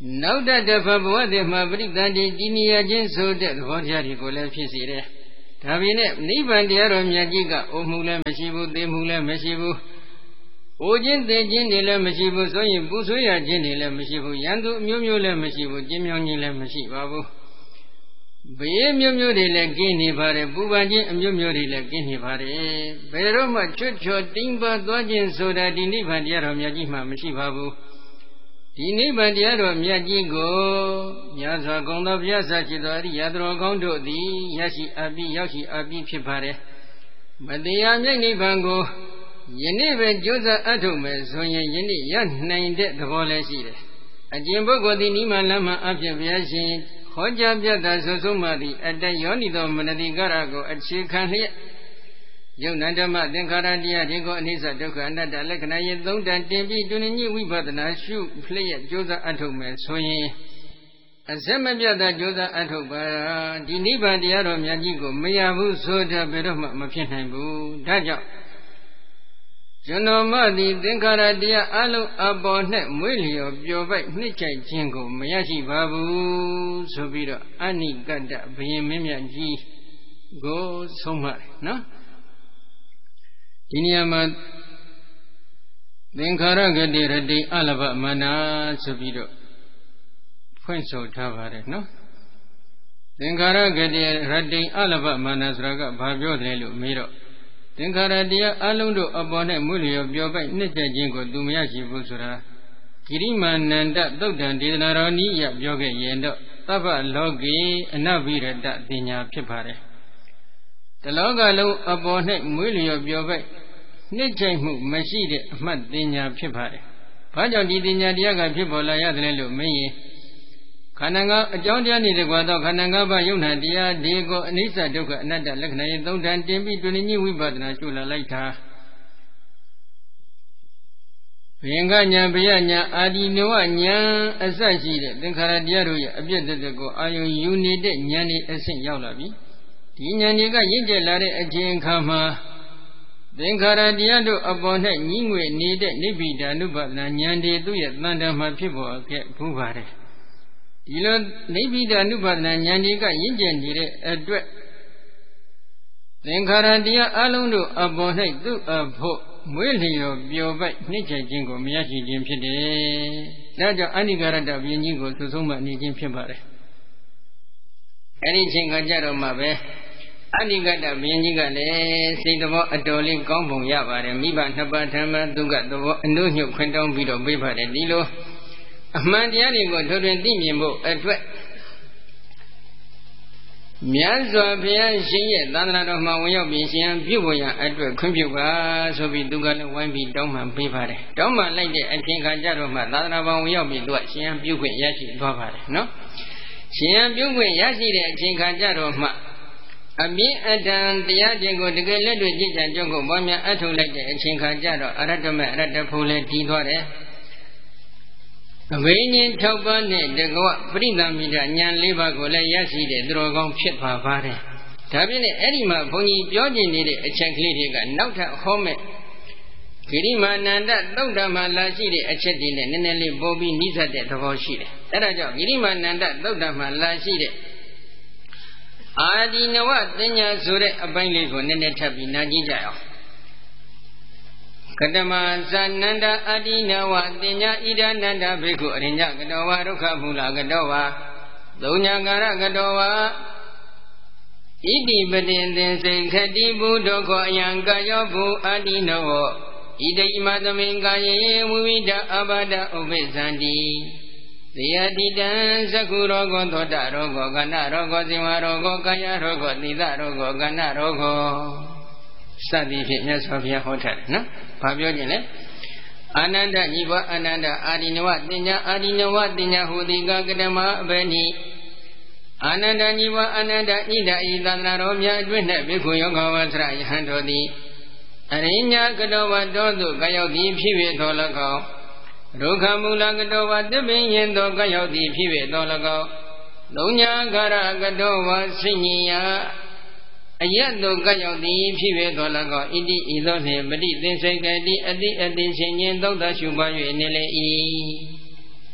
နောက်တဖဘဝတည်းမှာပရိသတ်တည်တည်နေရခြင်းဆိုတဲ့သဘောတရားတွေကိုလည်းဖြစ်စေတယ်။ဒါပေမဲ့နိဗ္ဗာန်တရားတော်မြတ်ကြီးကအိုမှုလည်းမရှိဘူးသိမှုလည်းမရှိဘူး။အိုခြင်းသိခြင်းတွေလည်းမရှိဘူးဆိုရင်ပူဆွေးရခြင်းတွေလည်းမရှိဘူး။ရန်သူအမျိုးမျိုးလည်းမရှိဘူး။ကျင်းမြောင်းခြင်းလည်းမရှိပါဘူး။ဘေးမျိုးမျိုးတွေလည်းကင်းနေပါတယ်။ပူပန်ခြင်းအမျိုးမျိုးတွေလည်းကင်းနေပါတယ်။ဘယ်တော့မှချွတ်ချော်တင်းပါသွားခြင်းဆိုတာဒီနိဗ္ဗာန်တရားတော်မြတ်ကြီးမှမရှိပါဘူး။ဒီနိဗ္ဗာန်တရားတော်မြတ်ကြီးကိုမြတ်စွာဘုရားဘုရားစာရှိသောအရိယတော်ကောင်းတို့သည်ရရှိအပ်ပြီးရောက်ရှိအပ်ပြီးဖြစ်ပါတယ်။မတရားမြတ်နိဗ္ဗာန်ကိုယနေ့ပဲကြိုးစားအထုတ်မယ်ဆိုရင်ယနေ့ရနိုင်တဲ့သဘောလည်းရှိတယ်။အကျင့်ပုဂ္ဂိုလ်သည်နိမလမ်းမှာအဖြစ်ဘုရားရှင်ဟောကြားပြတာဆိုဆုံးမှသည်အတ္တယောနိသောမနတိကရကိုအခြေခံလျက်ယုံနာဓမ္မသင်္ခါရတရားတွေကိုအနိစ္စဒုက္ခအနတ္တလက္ခဏာရဲ့သုံးတန်တင်ပြီးတွင်ညဝိပဿနာရှုလျက်ကြိုးစားအထုတ်မယ်ဆိုရင်အစမပြတ်သာကြိုးစားအထုတ်ပါဒီနိဗ္ဗာန်တရားတော်မြတ်ကြီးကိုမရဘူးဆိုတာဘယ်တော့မှမဖြစ်နိုင်ဘူးဒါကြောင့်ကျွန်တော်မသည်သင်္ခါရတရားအလုံးအပေါ်၌မွေးလျော်ပျော်ပိုက်နှိမ့်ချိုက်ခြင်းကိုမရရှိပါဘူးဆိုပြီးတော့အနိကတ္တဘုရင်မင်းမြတ်ကြီးကိုဆုံးမတယ်နော်ဒီနေရာမှာသင်္ခါရဂတိရတိအလဘမနာဆိုပြီးတော့ဖွင့်ဆိုထားပါတယ်နော်သင်္ခါရဂတိရတိအလဘမနာဆိုတာကဘာပြောတယ်လို့မေးတော့သင်္ခါရတရားအလုံးတို့အပေါ်၌မွေးလျော်ပျော်ပိုက်နှစ်သက်ခြင်းကိုသူမရရှိဘူးဆိုတာကိရိမာနန္ဒသုတ်တံဒေသနာတော်နည်းရပြောခဲ့ရင်တော့သဗ္ဗလောကေအနဗိရတပညာဖြစ်ပါတယ်တလောကလုံးအပေါ်၌မွေးလျော်ပျော်ပိုက်နှိမ့်ချိတ်မှုမရှိတဲ့အမှတ်ပညာဖြစ်ပါတယ်။ဘာကြောင့်ဒီပညာတရားကဖြစ်ပေါ်လာရတယ်လို့မေးရင်ခန္ဓာငါးအကြောင်းတရားနေတကွာတော့ခန္ဓာငါးပါးယုံနာတရားဒီကိုအနိစ္စဒုက္ခအနတ္တလက္ခဏာရဲ့သုံးတန်တင်ပြီးတွင်ညဝိပဿနာရှုလာလိုက်တာဘယင်္ဂညာဘယညာအာဒီနဝညာအစရှိတဲ့သင်္ခါရတရားတို့ရဲ့အပြည့်သက်သက်ကိုအာယုံယူနေတဲ့ဉာဏ်ဤအဆင့်ရောက်လာပြီဒီဉာဏ်တွေကရင့်ကျက်လာတဲ့အချိန်အခါမှာသင်္ခါရတရားတို့အပေါ်၌ညီးငွေနေတဲ့နိဗ္ဗိဒာနုပါဒနာဉာဏ်တွေသူ့ရဲ့တန်တမှာဖြစ်ပေါ်ခဲ့ဘူးပါတယ်ဒီလိုနိဗ္ဗိဒာနုပါဒနာဉာဏ်တွေကရင့်ကျက်နေတဲ့အတွက်သင်္ခါရတရားအလုံးတို့အပေါ်၌သူ့အဖို့မွေးလျော်ပျော်ပိုက်နှိမ့်ချခြင်းကိုမရရှိခြင်းဖြစ်တယ်။ဒါကြောင့်အနိကာရတဘုရင်ကြီးကိုသုဆုံးမှနေခြင်းဖြစ်ပါတယ်။အဲဒီချိန်ကကြတော့မှပဲအနိကတဘုရင်ကြီးကလည်းစိတ်သဘောအတော်လေးကောင်းပုံရပါတယ်မိဘနှစ်ပါးထံမှာသူကသဘောအနှုတ်ညွတ်ခွင့်တောင်းပြီးတော့ပေးပါတယ်ဒီလိုအမှန်တရားတွေကိုထိုးထွင်းသိမြင်ဖို့အတွက်မြတ်စွာဘုရားရှင်ရဲ့သာသနာတော်မှာဝင်ရောက်ပြီးရှင်ပြုဖို့ရအတွက်ခွင့်ပြုပါဆိုပြီးသူကလည်းဝိုင်းပြီးတောင်းပန်ပေးပါတယ်တောင်းပန်လိုက်တဲ့အချိန်ခါကျတော့မှသာသနာပေါ်ဝင်ရောက်ပြီးသူကရှင်ပြုခွင့်ရရှိသွားပါတယ်နော်ရှင်ပြုခွင့်ရရှိတဲ့အချိန်ခါကျတော့မှအမြင့်အတန်တရားခြင်းကိုတကယ်လက်တွေ့ကြည်ကြံကြုံကိုပွားများအထုတ်လိုက်တဲ့အချိန်ခါကျတော့အရတ္တမအရတ္တဖို့လည်းတည်သွားတယ်အဘိညာဉ်6ပါးနဲ့တကွပရိသမီဒဉာဏ်4ပါးကိုလည်းရရှိတဲ့သူတော်ကောင်းဖြစ်ပါပါတယ်ဒါဖြင့်အဲ့ဒီမှာဘုန်းကြီးပြောကျင်နေတဲ့အချက်ကလေးတွေကနောက်ထပ်ဟောမဲ့ဂိရိမာနန္ဒသုတ်တံမှာလာရှိတဲ့အချက်တွေနဲ့နည်းနည်းလေးပို့ပြီးနှိစက်တဲ့သဘောရှိတယ်အဲ့ဒါကြောင့်ဂိရိမာနန္ဒသုတ်တံမှာလာရှိတဲ့အာဒီနဝတင်ညာဆိုတဲ့အပိုင်းလေးကိုနည်းနည်းထပ်ပြီးနားကြည့်ကြအောင်ကတမဇာနန္ဒအာဒီနဝတင်ညာဣဒာနန္ဒဘိက္ခုအရိညကတောဝါဒုက္ခမူလကတောဝါသုံးညာကာရကတောဝါဣတိပတင်သင်္စိခတိဘုဒ္ဓခောအယံကာယောဘုအာဒီနဝဣတိမသမိန်ကာယေဝိဝိဒအဘာဒဥပ္ပဇန္တိသေယတိတံသက္ခုရောဂောသောတရောဂောကဏရောဂောဇင်ဝရောဂောကာယရောဂောသီလရောဂောကဏရောဂောစသည်ဖြင့်မြတ်စွာဘုရားဟောထားတယ်နော်ဘာပြောခြင်းလဲအာနန္ဒညီဘအာနန္ဒအာဒီနဝတင်ညာအာဒီနဝတင်ညာဟူသည်ကကတမအဘယ်နည်းအာနန္ဒညီဘအာနန္ဒဣဒာဤသန္တရာတော်များအတွင်း၌ဘိက္ခုယောဂဝဆရယဟန်တော်သည်အရိညာကတောဝတော်သို့ကရောက်သည်ဖြစ်၍တော်၎င်းဒုက္ခမူလကတောဝတပင်ရင်သောကရောက်သည်ဖြစ်၍တော်၎င်းသုံးညာကာရကတောဝစိညိယအယတ်တို့ကရောက်သည်ဖြစ်၍တော်၎င်းဣတိဤသို့နှင့်ပရိသင်္စိကတိအတိအတိရှင်ခြင်းသုံးသရှုပါ၍နေလေ၏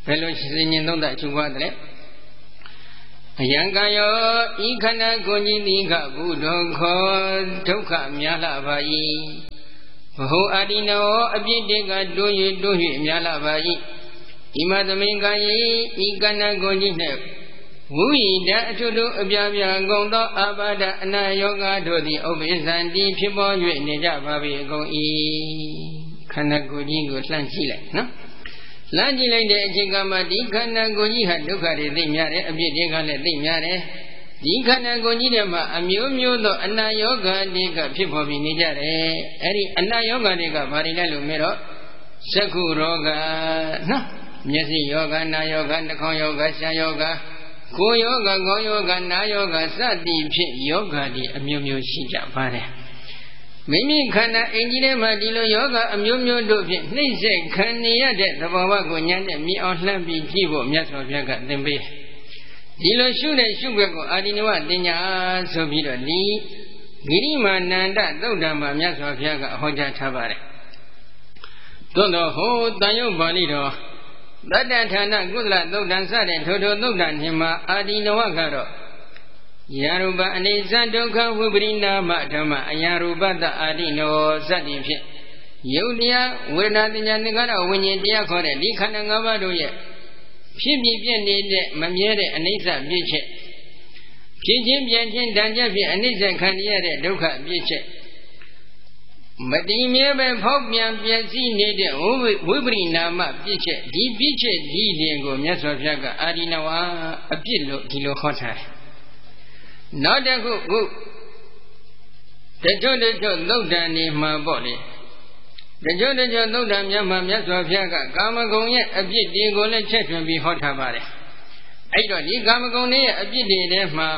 ယ်လိုစဉ်းကျင်သုံးသပ်ချုပ်ပွားတယ်အယံကယောဤခန္ဓာကိုယ်ကြီးသည်ကဘုဒ္ဓခောဒုက္ခများလာပါ၏ဘဟုအာဒီနောအပြစ်တွေကတိုး၍များလာပါ၏ဣမသမိန်ကံဤခန္ဓာကိုယ်ကြီးနှင့်ဝိဒအထုထုအပြားပြားကုန်သောအာဘာဒအနာယောဂတို့သည်ဥပ္ပိသန္တိဖြစ်ပေါ်၍နေကြပါပြီအကုန်၏ခန္ဓာကိုယ်ကြီးကိုလှမ်းကြည့်လိုက်နော်လှမ်းကြည့်လိုက်တဲ့အချိန်ကမှဒီခန္ဓာကိုယ်ကြီးဟာဒုက္ခတွေသိများတယ်အပြစ်တွေကလည်းသိများတယ်ဒီခန္ဓာကိုယ်ကြီးထဲမှာအမျိုးမျိုးသောအနာယောဂတွေကဖြစ်ပေါ်ပြီးနေကြတယ်အဲ့ဒီအနာယောဂတွေကဘာတွေလဲလို့မေးတော့သက္ခုရောဂနော်မျက်စိယောဂနာယောဂနှာခေါင်းယောဂရှားယောဂကိုယ်ယောဂခေါင်းယောဂနာယောဂစသည်ဖြင့်ယောဂတွေအမျိုးမျိုးရှိကြပါတယ်မိမိခန္ဓာအင်ကြီးထဲမှာဒီလိုယောဂအမျိုးမျိုးတို့ဖြင့်နှိမ့်ဆက်ခံနေရတဲ့သဘောဝကိုဉာဏ်နဲ့မြင်အောင်လှမ်းပြီးကြည့်ဖို့မြတ်စွာဘုရားကသင်ပေးဒီလိုရှုတဲ့ရှုွက်ကိုအာဒီနဝတင်ညာဆိုပြီးတော့ဒီဂိရိမာနန္ဒသုတ်တံမှာမြတ်စွာဘုရားကဟောကြားထားပါတယ်သို့တော့ဟိုတန်ရုပ်ပါဠိတော်သတ္တဌာနကုသလသုတ်တံစတဲ့ထိုသုတ်တံနှင့်မှာအာဒီနဝကတော့ယာရူပအနေစဒုက္ခဝိပရိနာမဓမ္မအယာရူပတအာဒီနောစသည်ဖြင့်ယုတ်တရားဝေဒနာတင်ညာသင်္ခါရဝိညာဉ်တရားခေါ်တဲ့ဒီခန္ဓာ၅ပါးတို့ရဲ့ဖြစ်ပြီးပြည့်နေတဲ့မမြဲတဲ့အနိစ္စပြည့်ချက်ဖြစ်ချင်းပြည့်ချင်းတန်ကြဖြင့်အနိစ္စခံရတဲ့ဒုက္ခပြည့်ချက်မတည်မြဲပဲဖောက်ပြန်ပြည့်စည်နေတဲ့ဝိပရိနာမပြည့်ချက်ဒီပြည့်ချက်ဒီလင်ကိုမြတ်စွာဘုရားကအာဒီနဝအပြစ်လို့ဒီလိုခေါ်ထားတယ်နောက်တစ်ခုတချို့သုတ်တန်နေမှာပေါ့လေတချို့သုတ်တန်များမှာမြတ်စွာဘုရားကကာမဂုဏ်ရဲ့အပြစ်တွေကိုလည်းချက်ထွင်ပြီးဟောထားပါတယ်အဲ့တော့ဒီကာမဂုဏ်ရဲ့အပြစ်တွေထဲမှာ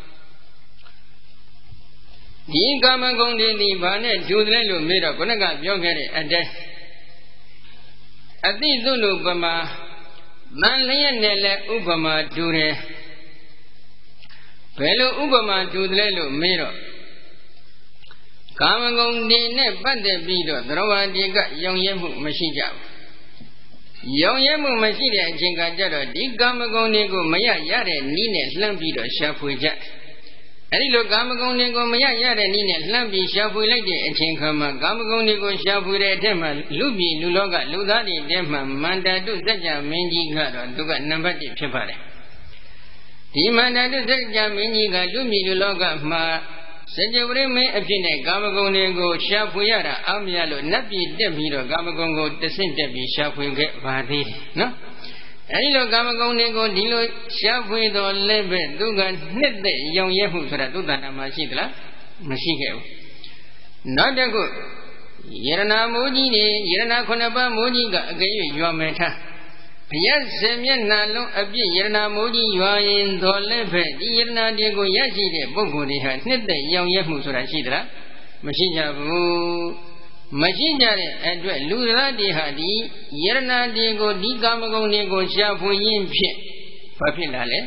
ဒီကာမဂုဏ်တွေဒီဘာနဲ့ကျူတယ်လို့မေးတော့ခုနကပြောခဲ့တဲ့အတိုင်းအတိသုလို့ပမာတန်လျက်နဲ့လည်းဥပမာတူတယ်ဘယ်လိုဥပမာတူတယ်လို့မေးတော့ကာမဂုဏ်တွေနဲ့ပတ်သက်ပြီးတော့သရဝတိကယုံရဲမှုမရှိကြဘူးယုံရဲမှုမရှိတဲ့အချိန်ကကြတော့ဒီကာမဂုဏ်တွေကိုမရတဲ့နည်းနဲ့လှမ်းပြီးတော့ရှာဖွေကြအဲဒီလိုကာမဂုဏ်တွေကိုမရတဲ့နည်းနဲ့လှမ်းပြီးရှာဖွေလိုက်တဲ့အချိန်ခါမှာကာမဂုဏ်တွေကိုရှာဖွေတဲ့အထက်မှာလူပြည်လူလောကလူသားတွေထဲမှာမန္တတုစัจ जा မင်းကြီးကတော့သူကနံပါတ်1ဖြစ်ပါတယ်ဒီမန္တတုစัจ जा မင်းကြီးကလူပြည်လူလောကမှာစัจ ဝရိမင်းအဖြစ်နဲ့ကာမဂုဏ်တွေကိုရှာဖွေရတာအမရလို့နတ်ပြည်တက်ပြီးတော့ကာမဂုဏ်ကိုတဆင့်တက်ပြီးရှာဖွေခဲ့ပါသေးတယ်နော်အဲဒီလိုကာမဂုဏ်တွေကိုဒီလိုရှာဖွေတော်လည်းပဲသူကနှစ်သက်ရောင်ရဲမှုဆိုတာသုတ္တနာမှာရှိသလားမရှိခဲ့ဘူးနောက်တစ်ခုယရဏမိုးကြီးနေယရဏ9ပါးမိုးကြီးကအကယ်၍ရွာမယ်ထားဘုရားရှင်မျက်နှာလုံးအပြည့်ယရဏမိုးကြီးရွာရင်တော်လည်းပဲဒီယရဏတွေကိုရရှိတဲ့ပုဂ္ဂိုလ်တွေဟာနှစ်သက်ရောင်ရဲမှုဆိုတာရှိသလားမရှိကြဘူးမရှိကြတဲ့အတွက်လူသားတွေဟာဒီယရဏတွေကိုဒီကာမဂုဏ်တွေကိုရှာဖွေရင်းဖြင့်ဘာဖြစ်လာလဲ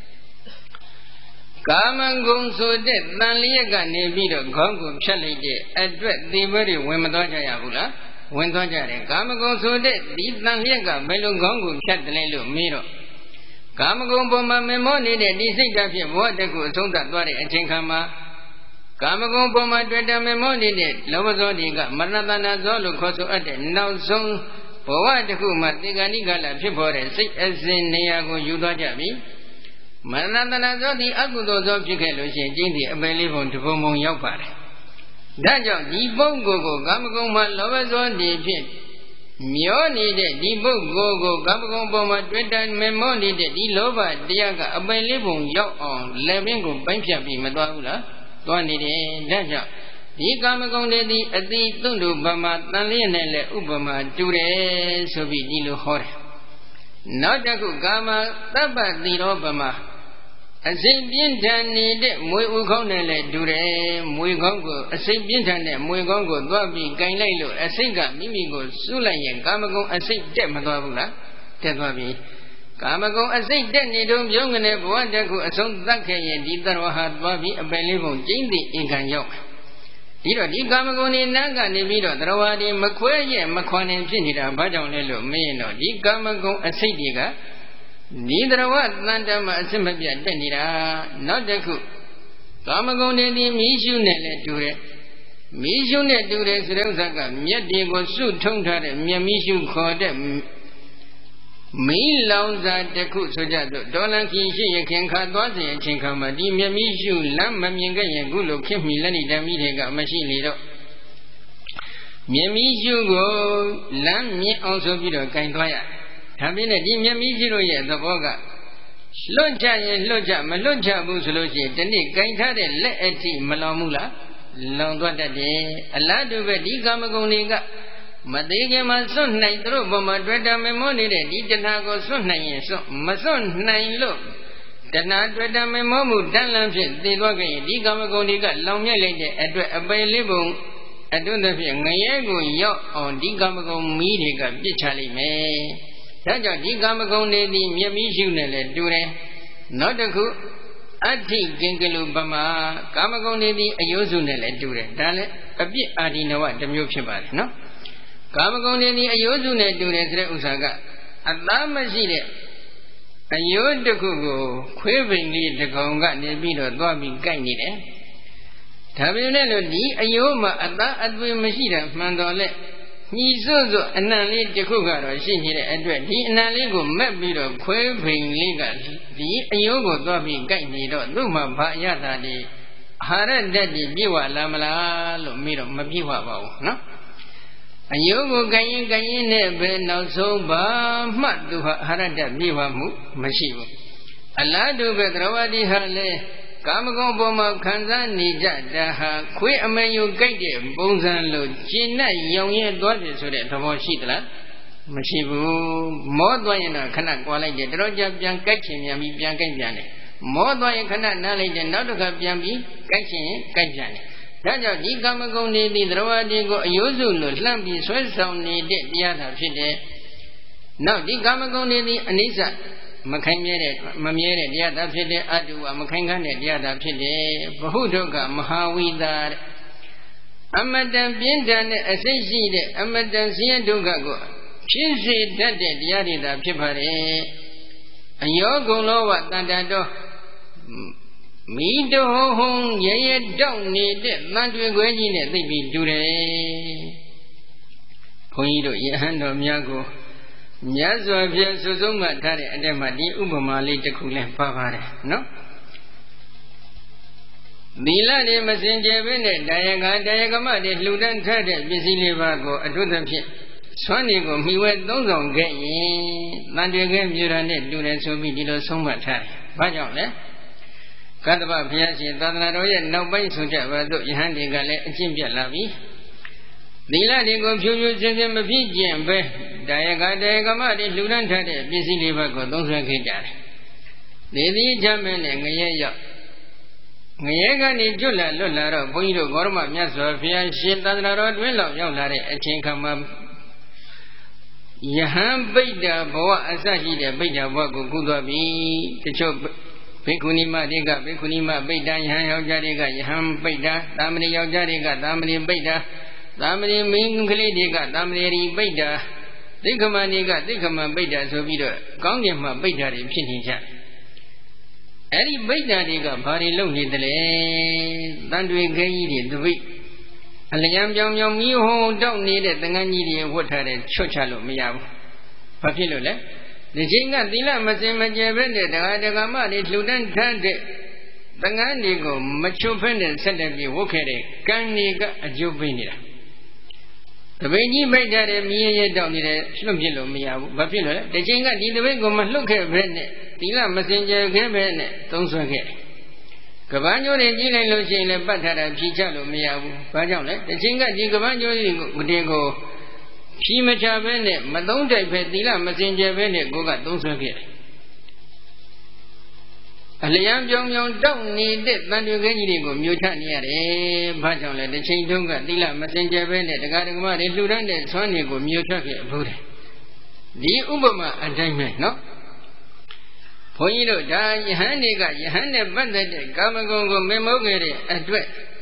ကာမဂုဏ်ဆိုတဲ့တန်လျက်ကနေပြီးတော့ခေါင်းကိုဖြတ်လိုက်တဲ့အတွက်သေဘဲတွေဝင်မသွားကြရဘူးလားဝင်သွားကြတယ်ကာမဂုဏ်ဆိုတဲ့ဒီတန်လျက်ကဘယ်လိုခေါင်းကိုဖြတ်တယ်လို့မေးတော့ကာမဂုဏ်ပေါ်မှာမမောနေတဲ့ဒီစိတ်ဓာတ်ဖြင့်ဘဝတကူအဆုံးသတ်သွားတဲ့အချိန်ခါမှာကာမဂုဏ်ပေါ်မှာတွေ့တယ်မမောနေတဲ့လောဘဇောတွေကမရဏတဏဇောလို့ခေါ်ဆိုအပ်တဲ့နောက်ဆုံးဘဝတခုမှာတေဂာနိကလဖြစ်ပေါ်တဲ့စိတ်အစဉ်နေရာကိုယူသွားကြပြီမရဏတဏဇောဒီအကုသိုလ်ဇောဖြစ်ခဲ့လို့ရှိရင်ကျင့်ဒီအပယ်လေးပုံတစ်ပုံပုံရောက်ပါတယ်ဒါကြောင့်ဒီပုဂ္ဂိုလ်ကိုကာမဂုဏ်မှာလောဘဇောတွေဖြင့်မျောနေတဲ့ဒီပုဂ္ဂိုလ်ကိုကာမဂုဏ်ပေါ်မှာတွေ့တယ်မမောနေတဲ့ဒီလောဘတရားကအပယ်လေးပုံရောက်အောင်လက်ပင်ကိုပိုင်းဖြတ်ပြီးမသွားဘူးလားသွားနေတယ်ဒါကြောင့်ဒီကာမဂုဏ်တွေဒီအတိသုတ်တို့ဗမာတန်လျက်နဲ့လည်းဥပမာတူတယ်ဆိုပြီးဒီလိုဟောတယ်နောက်တစ်ခုကာမသဗ္ဗတိရောဗမာအစိတ်ပြင်းထန်နေတဲ့မွေဥခေါင်းနဲ့လည်းတူတယ်မွေခေါင်းကိုအစိတ်ပြင်းထန်တဲ့မွေခေါင်းကိုသွားပြီးကင်လိုက်လို့အစိတ်ကမိမိကိုစုလိုက်ရင်ကာမဂုဏ်အစိတ်တက်မသွားဘူးလားတက်သွားပြီကာမဂုဏ်အစိတ်တက်နေတော့ပြုံးကနေဘဝတခုအဆုံးသတ်ခဲ့ရင်ဒီတရဝဟာသွားပြီးအပယ်လေးပုံကျင်းသည့်အင်္ဂံရောက်အဒီတော့ဒီကာမဂုဏ်တွေနတ်ကနေပြီးတော့တရားဝါဒီမခွဲရဲ့မခွန်နေဖြစ်နေတာဘာကြောင့်လဲလို့မေးရင်တော့ဒီကာမဂုဏ်အစိတ်တွေကဒီတရားဝတန်တမှာအစစ်မပြတ်တက်နေတာနောက်တစ်ခုကာမဂုဏ်တွေဒီမီးရှုနဲ့လည်းတူတယ်မီးရှုနဲ့တူတယ်ဆိုတဲ့ဥစ္စာကမြက်တွေကိုစုထုံထားတဲ့မြက်မီးရှုခေါ်တဲ့မီးလောင်စာတစ်ခုဆိုကြတော့ဒေါ်လာခင်ရှိရခင်ခါသွားစဉ်အချိန်ခါမှာဒီမြက်မီးရှုလမ်းမမြင်ခဲ့ရင်ခုလိုခင်မီလက်နေတမီးတွေကမရှိလေတော့မြက်မီးရှုကိုလမ်းမြင်အောင်ဆိုပြီးတော့ကင်သွားရတယ်ဒါပေမဲ့ဒီမြက်မီးရှုတို့ရဲ့သဘောကလွတ်ချရင်လွတ်ချမလွတ်ချဘူးဆိုလို့ရှိရင်ဒီနေ့ကင်ထားတဲ့လက်အထိမလောင်ဘူးလားလောင်သွားတတ်တယ်အလားတူပဲဒီကာမဂုဏ်တွေကမသေးခင်မှာစွန့်နိုင်သူတို့ဘုံမှာတွေ့တာမမောနေတဲ့ဒီတဏှာကိုစွန့်နိုင်ရင်စွန့်မစွန့်နိုင်လို့တဏှာတွေ့တာမမောမှုတန်လန်းဖြင့်သိသွားခဲ့ရင်ဒီကာမဂုဏ်တွေကလောင်မြဲလိုက်တဲ့အတွက်အပေလေးပုံအတွန်းသဖြင့်ငရဲကိုရောက်အောင်ဒီကာမဂုဏ်မီးတွေကပြစ်ချလိုက်မယ်ဒါကြောင့်ဒီကာမဂုဏ်တွေဒီမျက်မီးရှုနဲ့လည်းတူတယ်နောက်တစ်ခုအဋ္ဌိကင်္ဂလုပမာကာမဂုဏ်တွေဒီအယုစုနဲ့လည်းတူတယ်ဒါလည်းအပြစ်အာဒီနဝတစ်မျိုးဖြစ်ပါတယ်နော်ကာမဂုဏ်တွေဒီအယုစုနဲ့တူတယ်ဆိုတဲ့ဥစ္စာကအသားမရှိတဲ့အယုတစ်ခုကိုခွေးပိန်လေးတစ်ကောင်ကနေပြီးတော့သွားပြီးကိုက်နေတယ်ဒါပေမဲ့လို့ဒီအယုမှာအသားအသွေးမရှိတာမှန်တော်လဲညီစွတ်စွတ်အနံလေးတစ်ခုကတော့ရှိနေတဲ့အတွက်ဒီအနံလေးကိုမက်ပြီးတော့ခွဲဖိန်လေးကဒီအယုကိုသွားပြီးကြိုက်နေတော့သူ့မှာဘာအရသာဒီအာဟာရဓာတ်ကြီးပြည့်ဝလာမလားလို့မေးတော့မပြည့်ဝပါဘူးနော်အယုကိုကြိုက်ရင်နဲ့ပဲနောက်ဆုံးဘာမှသူဟာအာဟာရဓာတ်ပြည့်ဝမှုမရှိဘူးအလားတူပဲသရဝတိဟာလည်းကာမဂုဏ်ပေါ်မှာခံစားနေကြတာဟာခွေးအမယုကြိုက်တဲ့ပုံစံလို့ကျင့်နဲ့ရောင်ရဲသွားတယ်ဆိုတဲ့သဘောရှိသလားမရှိဘူးမောသွားရင်တော့ခဏကွာလိုက်တယ်တော်ကြပြန်ကြိုက်ချင်ပြန်ပြီးပြန်ကြိုက်ပြန်တယ်မောသွားရင်ခဏနားလိုက်တယ်နောက်တစ်ခါပြန်ပြီးကြိုက်ချင်ရင်ကြိုက်ပြန်တယ်ဒါကြောင့်ဒီကာမဂုဏ်တွေဒီသရဝတိကိုအယုစုလို့လှမ်းပြီးဆွဲဆောင်နေတဲ့တရားသာဖြစ်တယ်နောက်ဒီကာမဂုဏ်တွေဒီအနိစ္စမခိုင်မြဲတဲ့မမြဲတဲ့တရားသာဖြစ်တဲ့အတုဝမခိုင်ခန့်တဲ့တရားသာဖြစ်တယ်ဘဟုဒုက္ခမဟာဝိတာအမတန်ပြင်းထန်တဲ့အစိတ်ရှိတဲ့အမတန်ဆင်းရဲဒုက္ခကိုဖြစ်စေတတ်တဲ့တရားတွေသာဖြစ်ပါတယ်အယောဂုံလောဝတန်တတော်မိတောဟုံရရတောက်နေတဲ့တန်တွေခွဲကြီးနဲ့သိပြီးတူတယ်ဘုန်းကြီးတို့ယဟန်တော်များကိုမြတ်စွာဘုရားစုဆုံးမှထားတဲ့အတက်မှာဒီဥပမာလေးတစ်ခုလဲပါပါတယ်နော်သီလတွေမစင်ကြယ်ဘဲနဲ့တရားကမတွေလှူဒန်းထားတဲ့ပစ္စည်းလေးပါးကိုအထုသဖြင့်ဆွမ်းနေကိုမှီဝဲသုံးဆောင်ခဲ့ရင်တန်တွေကဲမြူရနဲ့တူတယ်ဆိုပြီးဒီလိုဆုံးမှထားတယ်။ဘာကြောင့်လဲ။ကတ္တဗဘုရားရှင်သာသနာတော်ရဲ့နောက်ပိုင်းဆိုကြပါစို့ယဟန်တွေကလည်းအကျင့်ပြတ်လာပြီ။သီလတွေကိုဖြူဖြူစင်စင်မဖြစ်ကျင့်ပဲတရားကမတွေလှူဒန်းထားတဲ့ပစ္စည်းလေးပါးကိုသုံးဆွဲခဲ့ကြတယ်။ဒီသည်ချမ်းမင်းနဲ့ငရဲရောက်ငရဲကနေကျွတ်လာလွတ်လာတော့ဘုန်းကြီးတို့ဂေါရမမြတ်စွာဘုရားရှင်သာသနာတော်တွင်လောက်ရောက်လာတဲ့အချိန်ခါမှာယဟန်ပိဋ္ဌဘဝအစရှိတဲ့ပိဋ္ဌဘဝကိုကူးသွားပြီတချို့ဘိက္ခုနီမတွေကဘိက္ခုနီမပိဋ္ဌယဟန်ယောက်ျားတွေကယဟန်ပိဋ္ဌသာမဏေယောက်ျားတွေကသာမဏေပိဋ္ဌသာမဏေမိန်းကလေးတွေကသာမဏေရီပိဋ္ဌသိက္ခမတွေကသိက္ခမပိဋ္ဌဆိုပြီးတော့ကောင်းကင်မှာပိဋ္ဌတွေဖြစ်နေကြအဲ့ဒီပိဋ္ဌတွေကဘာတွေလုပ်နေသလဲတန်တွေခဲကြီးတွေသူပိအလျံပြောင်ပြောင်မီးဟုံတောက်နေတဲ့တန်ငန်းကြီးတွေဝတ်ထားတဲ့ချွတ်ချလို့မရဘူးဘာဖြစ်လို့လဲဒီချိန်ကသီလမစင်မကြယ်ပဲနဲ့တရားဒဂမတွေလှူဒန်းထားတဲ့တန်ငန်းတွေကိုမချွတ်ဖက်နဲ့ဆက်လက်ပြီးဝတ်ခဲ့တဲ့ကံတွေကအကျိုးပေးနေတာတပိတ်ကြီးပိတ်ထားတဲ့မြည်ရဲတောက်နေတယ်လွတ်ပြလို့မရဘူးဘာဖြစ်လို့လဲဒီချိန်ကဒီတပိတ်ကိုမလွတ်ခဲ့ပဲနဲ့သီလမစင်ကြယ်ခဲ့ပဲနဲ့သုံးဆွဲခဲ့တယ်ကပန်းကျိုးတွေကြီးလိုက်လို့ရှိရင်လည်းပတ်ထားတာဖြီးချလို့မရဘူးဘာကြောင့်လဲဒီချိန်ကဒီကပန်းကျိုးတွေကိုဖြီးမချပဲနဲ့မသုံးတိုက်ပဲသီလမစင်ကြယ်ပဲနဲ့ကိုကသုံးဆွဲခဲ့တယ်အလျံပြောင်ပြောင်တောက်နေတဲ့တန်တွေခဲကြီးတွေကိုမျိုးချနေရတယ်ဘာကြောင့်လဲဒီချိန်တုန်းကသီလမစင်ကြယ်ပဲနဲ့တရားဓမ္မတွေလှူဒန်းတဲ့ဆွမ်းတွေကိုမျိုးချခဲ့ဘူးတယ်ဒီဥပမာအတိုင်းပဲနော်ဘုန်းကြီးတို့ဒါယဟန်တွေကယဟန်နဲ့ပတ်သက်တဲ့ကာမဂုဏ်ကိုမမောခဲ့တဲ့အတွက်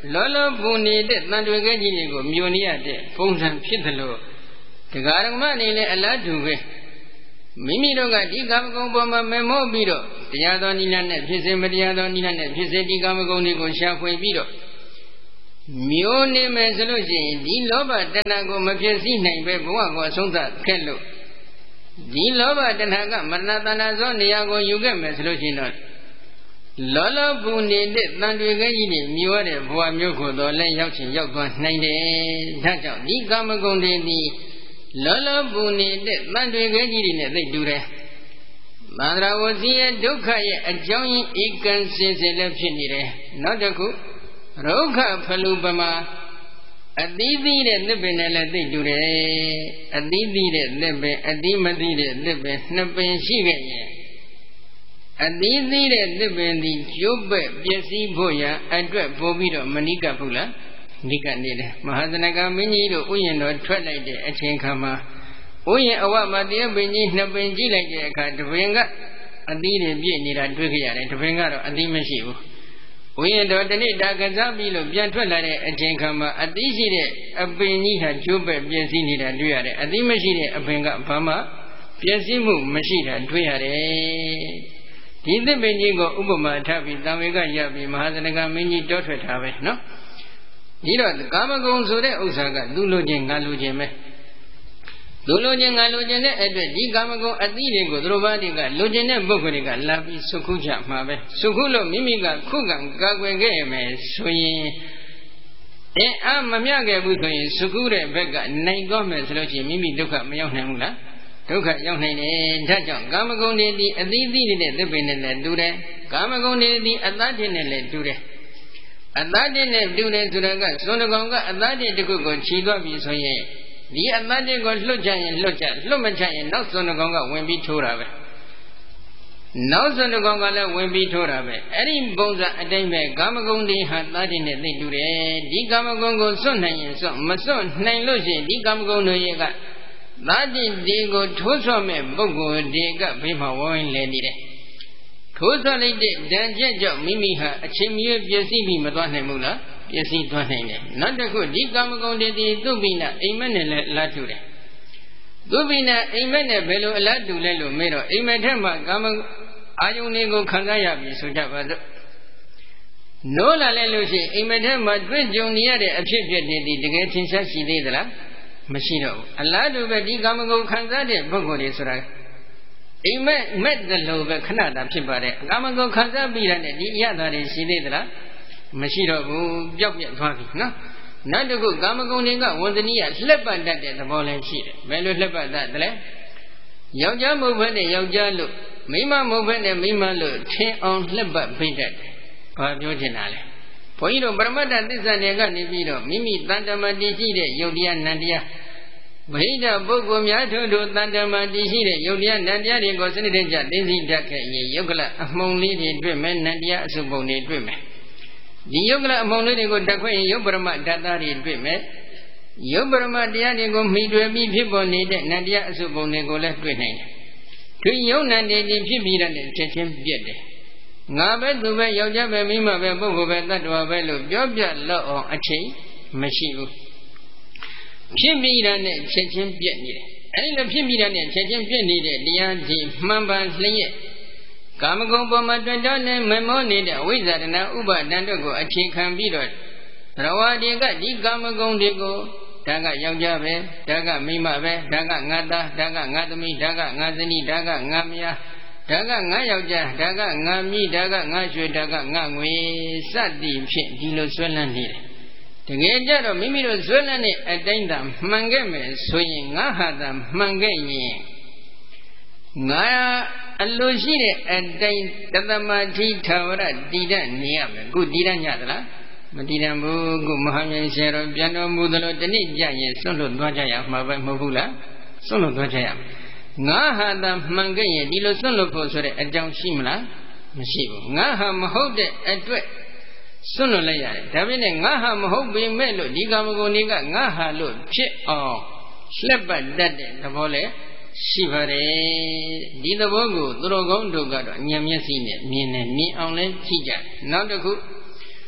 လောလောပူနေတဲ့တန်တွေကကြီးတွေကိုမြို့နေရတဲ့ပုံစံဖြစ်သလိုတရားဓမ္မနေလည်းအလားတူပဲမိမိတို့ကဒီကာမဂုဏ်ပေါ်မှာမမောပြီးတော့တရားတော်နိလနဲ့ဖြစ်စေမတရားတော်နိလနဲ့ဖြစ်စေဒီကာမဂုဏ်တွေကိုရှာဖွေပြီးတော့မျိုးနေမယ်ဆိုလို့ရှိရင်ဒီလောဘတဏှာကိုမဖြစ်စည်းနိုင်ပဲဘဝကိုအဆုံးသတ်ခဲ့လို့ဒီလောဘတဏှာကမရဏတဏှာသောနေရာကိုယူခဲ့မယ်ဆိုလို့ရှိရင်တော့လောလောပူနေတဲ့တန်တွေကကြီးတွေမြွားတဲ့ဘဝမျိုးကိုတော့လည်းရောက်ချင်ရောက်သွားနိုင်တယ်။ဒါကြောင့်ဒီကာမဂုဏ်တွေဒီလောလောပူနေတဲ့တန်တွေကကြီးတွေနဲ့သိတူတယ်။သန္တရာဝစီရဲ့ဒုက္ခရဲ့အကြောင်းရင်းဧကံစင်စစ်လည်းဖြစ်နေတယ်။နောက်တစ်ခုရုက္ခဖလူပမာအသီးသီးတဲ့သစ်ပင်နဲ့လည်းသိတူတယ်။အသီးသီးတဲ့သစ်ပင်အသီးမသီးတဲ့သစ်ပင်နှစ်ပင်ရှိခဲ့ရင်အသီးသီးတဲ့သစ်ပင်သည်ကျိုးပဲ့ပျက်စီးဖို့ရန်အတွက်ပို့ပြီးတော့မနိကဘူးလားနိကနေတယ်မဟာသနကမင်းကြီးတို့ဥယျာဉ်တော်ထွက်လိုက်တဲ့အချိန်ခါမှာဥယျာဉ်အဝမှာတရားပင်ကြီးနှစ်ပင်ကြည့်လိုက်တဲ့အခါတပင်ကအသီးတွေပြည့်နေတာတွေ့ခဲ့ရတယ်တပင်ကတော့အသီးမရှိဘူးဥယျာဉ်တော်တနေ့တာကစားပြီးလို့ပြန်ထွက်လာတဲ့အချိန်ခါမှာအသီးရှိတဲ့အပင်ကြီးဟာကျိုးပဲ့ပျက်စီးနေတာတွေ့ရတယ်အသီးမရှိတဲ့အပင်ကဘာမှပျက်စီးမှုမရှိတာတွေ့ရတယ်ဒီသစ်ပင်ကြီးကိုဥပမာထားပြီးသံဝေကရပြီးမဟာသနကမင်းကြီးတောထွက်တာပဲနော်ဒီတော့ကာမဂုဏ်ဆိုတဲ့ဥစ္စာကသူလိုခြင်းငါလိုခြင်းပဲသူလိုခြင်းငါလိုခြင်းတဲ့အတွက်ဒီကာမဂုဏ်အသီးတွေကိုသူတို့ဘာတွေကလိုခြင်းတဲ့ပုဂ္ဂိုလ်တွေကလာပြီးစုခုကြမှာပဲစုခုလို့မိမိကခုခံကာကွယ်ခဲ့ရမယ်ဆိုရင်အားမမြခဲ့ဘူးဆိုရင်စုခုတဲ့ဘက်ကနိုင်သွားမယ်ဆိုလို့ရှိရင်မိမိဒုက္ခမရောက်နိုင်ဘူးလားဒုက္ခရောက်နိုင်တယ်ဒါကြောင့်ကာမဂုဏ်တွေဒီအသီးသီးတဲ့သစ်ပင်နဲ့လည်းတူတယ်ကာမဂုဏ်တွေဒီအတ္တတင်နဲ့လည်းတူတယ်အတ္တတင်နဲ့တူတယ်ဆိုတာကစွန်တကောင်ကအတ္တတင်တစ်ခုကိုခြီးသွားပြီဆိုရင်ဒီအတ္တတင်ကိုလွတ်ချရင်လွတ်ချလွတ်မချရင်နောက်စွန်တကောင်ကဝင်ပြီးထိုးတာပဲနောက်စွန်တကောင်ကလည်းဝင်ပြီးထိုးတာပဲအဲ့ဒီပုံစံအတိုင်းပဲကာမဂုဏ်တွေဟာတတ်တင်နဲ့သိတူတယ်ဒီကာမဂုဏ်ကိုစွန့်နိုင်ရင်စွန့်မစွန့်နိုင်လို့ရှိရင်ဒီကာမဂုဏ်တွေရဲ့ကသာတိဒီကိုထိုးဆွမဲ့ပုဂ္ဂိုလ်တွေကဘေးမှာဝိုင်းလဲနေတယ်ထိုးဆွလိုက်တဲ့ဒဏ်ချက်ကြောင့်မိမိဟာအချိန်မရွေးပျက်စီးပြီးမသွားနိုင်ဘူးလားပျက်စီးသွားနိုင်တယ်နောက်တစ်ခုဒီကာမဂုဏ်တွေဒီသူပိနာအိမ်မက်နဲ့လည်းအလားတူတယ်သူပိနာအိမ်မက်နဲ့ဘယ်လိုအလားတူလဲလို့မေးတော့အိမ်မက်ထက်မှာကာမအာယုန်တွေကိုခံစားရပြီဆိုကြပါစို့နိုးလာလဲလို့ရှိရင်အိမ်မက်ထက်မှာတွေ့ကြုံနေရတဲ့အဖြစ်အပျက်တွေဒီတကယ်ထင်ရှားရှိသေးသလားမရှိတော့ဘူးအလားတူပဲဒီကာမဂုဏ်ခံစားတဲ့ပုဂ္ဂိုလ်တွေဆိုတာအိမ်မက်တယ်လို့ပဲခဏတာဖြစ်ပါတယ်ကာမဂုဏ်ခံစားပြီးတဲ့ဒီအရသာတွေရှိသေးသလားမရှိတော့ဘူးပျောက်ပြတ်သွားပြီနော်နောက်တစ်ခုကာမဂုဏ်တွေကဝန္တနိယလှက်ပတ်တတ်တဲ့သဘောလည်းရှိတယ်ဘယ်လိုလှက်ပတ်တတ်တယ်လဲယောက်ျားမဟုတ်ဘဲနဲ့ယောက်ျားလို့မိန်းမမဟုတ်ဘဲနဲ့မိန်းမလို့ထင်အောင်လှက်ပတ်ဖိတ်တတ်တယ်ဘာပြောချင်တာလဲဘုန်းကြီးတို့ပရမတ္ထသစ္စာတွေကနေပြီးတော့မိမိတန်တမတည်ရှိတဲ့ယုတ်တရားနံတရားဗိဓပုဂ္ဂိုလ်များတို့တန်တမတည်ရှိတဲ့ယုတ်တရားနံတရားတွေကိုစနစ်တကျသိသိတတ်ခဲ့ရင်ယုတ်ကလအမှုံလေးတွေတွေ့မယ်နံတရားအစုပုံတွေတွေ့မယ်ဒီယုတ်ကလအမှုံလေးတွေကိုတက်ခွင့်ယုတ်ပရမဓာတ်သားတွေတွေ့မယ်ယုတ်ပရမတရားတွေကိုမှီတွေ့ပြီးဖြစ်ပေါ်နေတဲ့နံတရားအစုပုံတွေကိုလည်းတွေ့နိုင်တယ်ဒီယုတ်နံတွေဒီဖြစ်ပြီးတဲ့ချက်ချင်းပြည့်တယ်ငါပဲသူပဲယောက်ျားပဲမိန်းမပဲပုဂ္ဂိုလ်ပဲတ attva ပဲလို့ပြောပြလောက်အောင်အချိန်မရှိဘူးဖြစ်ပြီးတဲ့ချက်ချင်းပြည့်နေတယ်အဲဒီလိုဖြစ်ပြီးတဲ့ချက်ချင်းပြည့်နေတဲ့တရားကြီးမှန်ပန်လျက်ကာမဂုဏ်ပေါ်မှာတွေ့တော့နေမမောနေတဲ့အဝိဇ္ဇာတဏဥပါဒံတို့ကိုအခြေခံပြီးတော့သရဝတွေကဒီကာမဂုဏ်တွေကိုဒါကယောက်ျားပဲဒါကမိန်းမပဲဒါကငါသားဒါကငါသမီးဒါကငါဇနီးဒါကငါမယားဒါကငါယောက်ျားဒါကငါမြီးဒါကငါရွှေဒါကငါငွေစသည်ဖြင့်ဒီလိုဆွဲလန်းနေတယ်တကယ်ကြတော့မိမိတို့ဆွဲလန်းတဲ့အတိုင်းသာမှန်ခဲ့မယ်ဆိုရင်ငါဟာသာမှန်ခဲ့ရင်ငါအလိုရှိတဲ့အတိုင်းတသမတိထာဝရတည်တတ်နေရမယ်ခုတည်တတ်ညသလားမတည်တတ်ဘူးခုမဟာမြတ်ရှင်တော်ပြန်တော်မူသလိုတနေ့ကြရင်ဆွတ်လွတ်သွားကြရမှာပဲမဟုတ်ဘူးလားဆွတ်လွတ်သွားကြရမှာငါဟာသာမှန်ခဲ့ရင်ဒီလိုဆွတ်လွတ်ဖို့ဆိုတဲ့အကြောင်းရှိမလားမရှိဘူးငါဟာမဟုတ်တဲ့အတွက်ဆွတ်လွတ်လိုက်ရတယ်ဒါပေမဲ့ငါဟာမဟုတ်ပေမဲ့လို့ဒီကာမဂုဏ်တွေကငါဟာလို့ဖြစ်အောင်လှက်ပတ်တတ်တဲ့သဘောလဲရှိပါတယ်ဒီသဘောကိုသူတော်ကောင်းတို့ကတော့ဉာဏ်မျက်စိနဲ့မြင်နေမြင်အောင်လဲကြည့်ကြနောက်တစ်ခု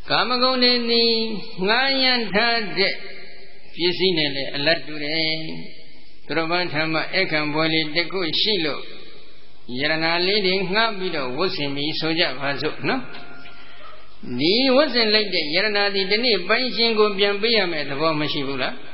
ကာမဂုဏ်တွေသည်ငှားရမ်းထားတဲ့ပစ္စည်းနဲ့လည်းအလတ်တူတယ်သူတော်ဘာထမ်းမှာအခန့်ပွဲလေးတစ်ခုရှိလို့ယရနာလေးတွေငှားပြီးတော့ဝတ်ဆင်ပြီးဆိုကြပါစို့နော်ဒီဝတ်ဆင်လိုက်တဲ့ယရနာဒီဒီနေ့ပိုင်းရှင်ကိုပြန်ပေးရမယ်သဘောမရှိဘူးလား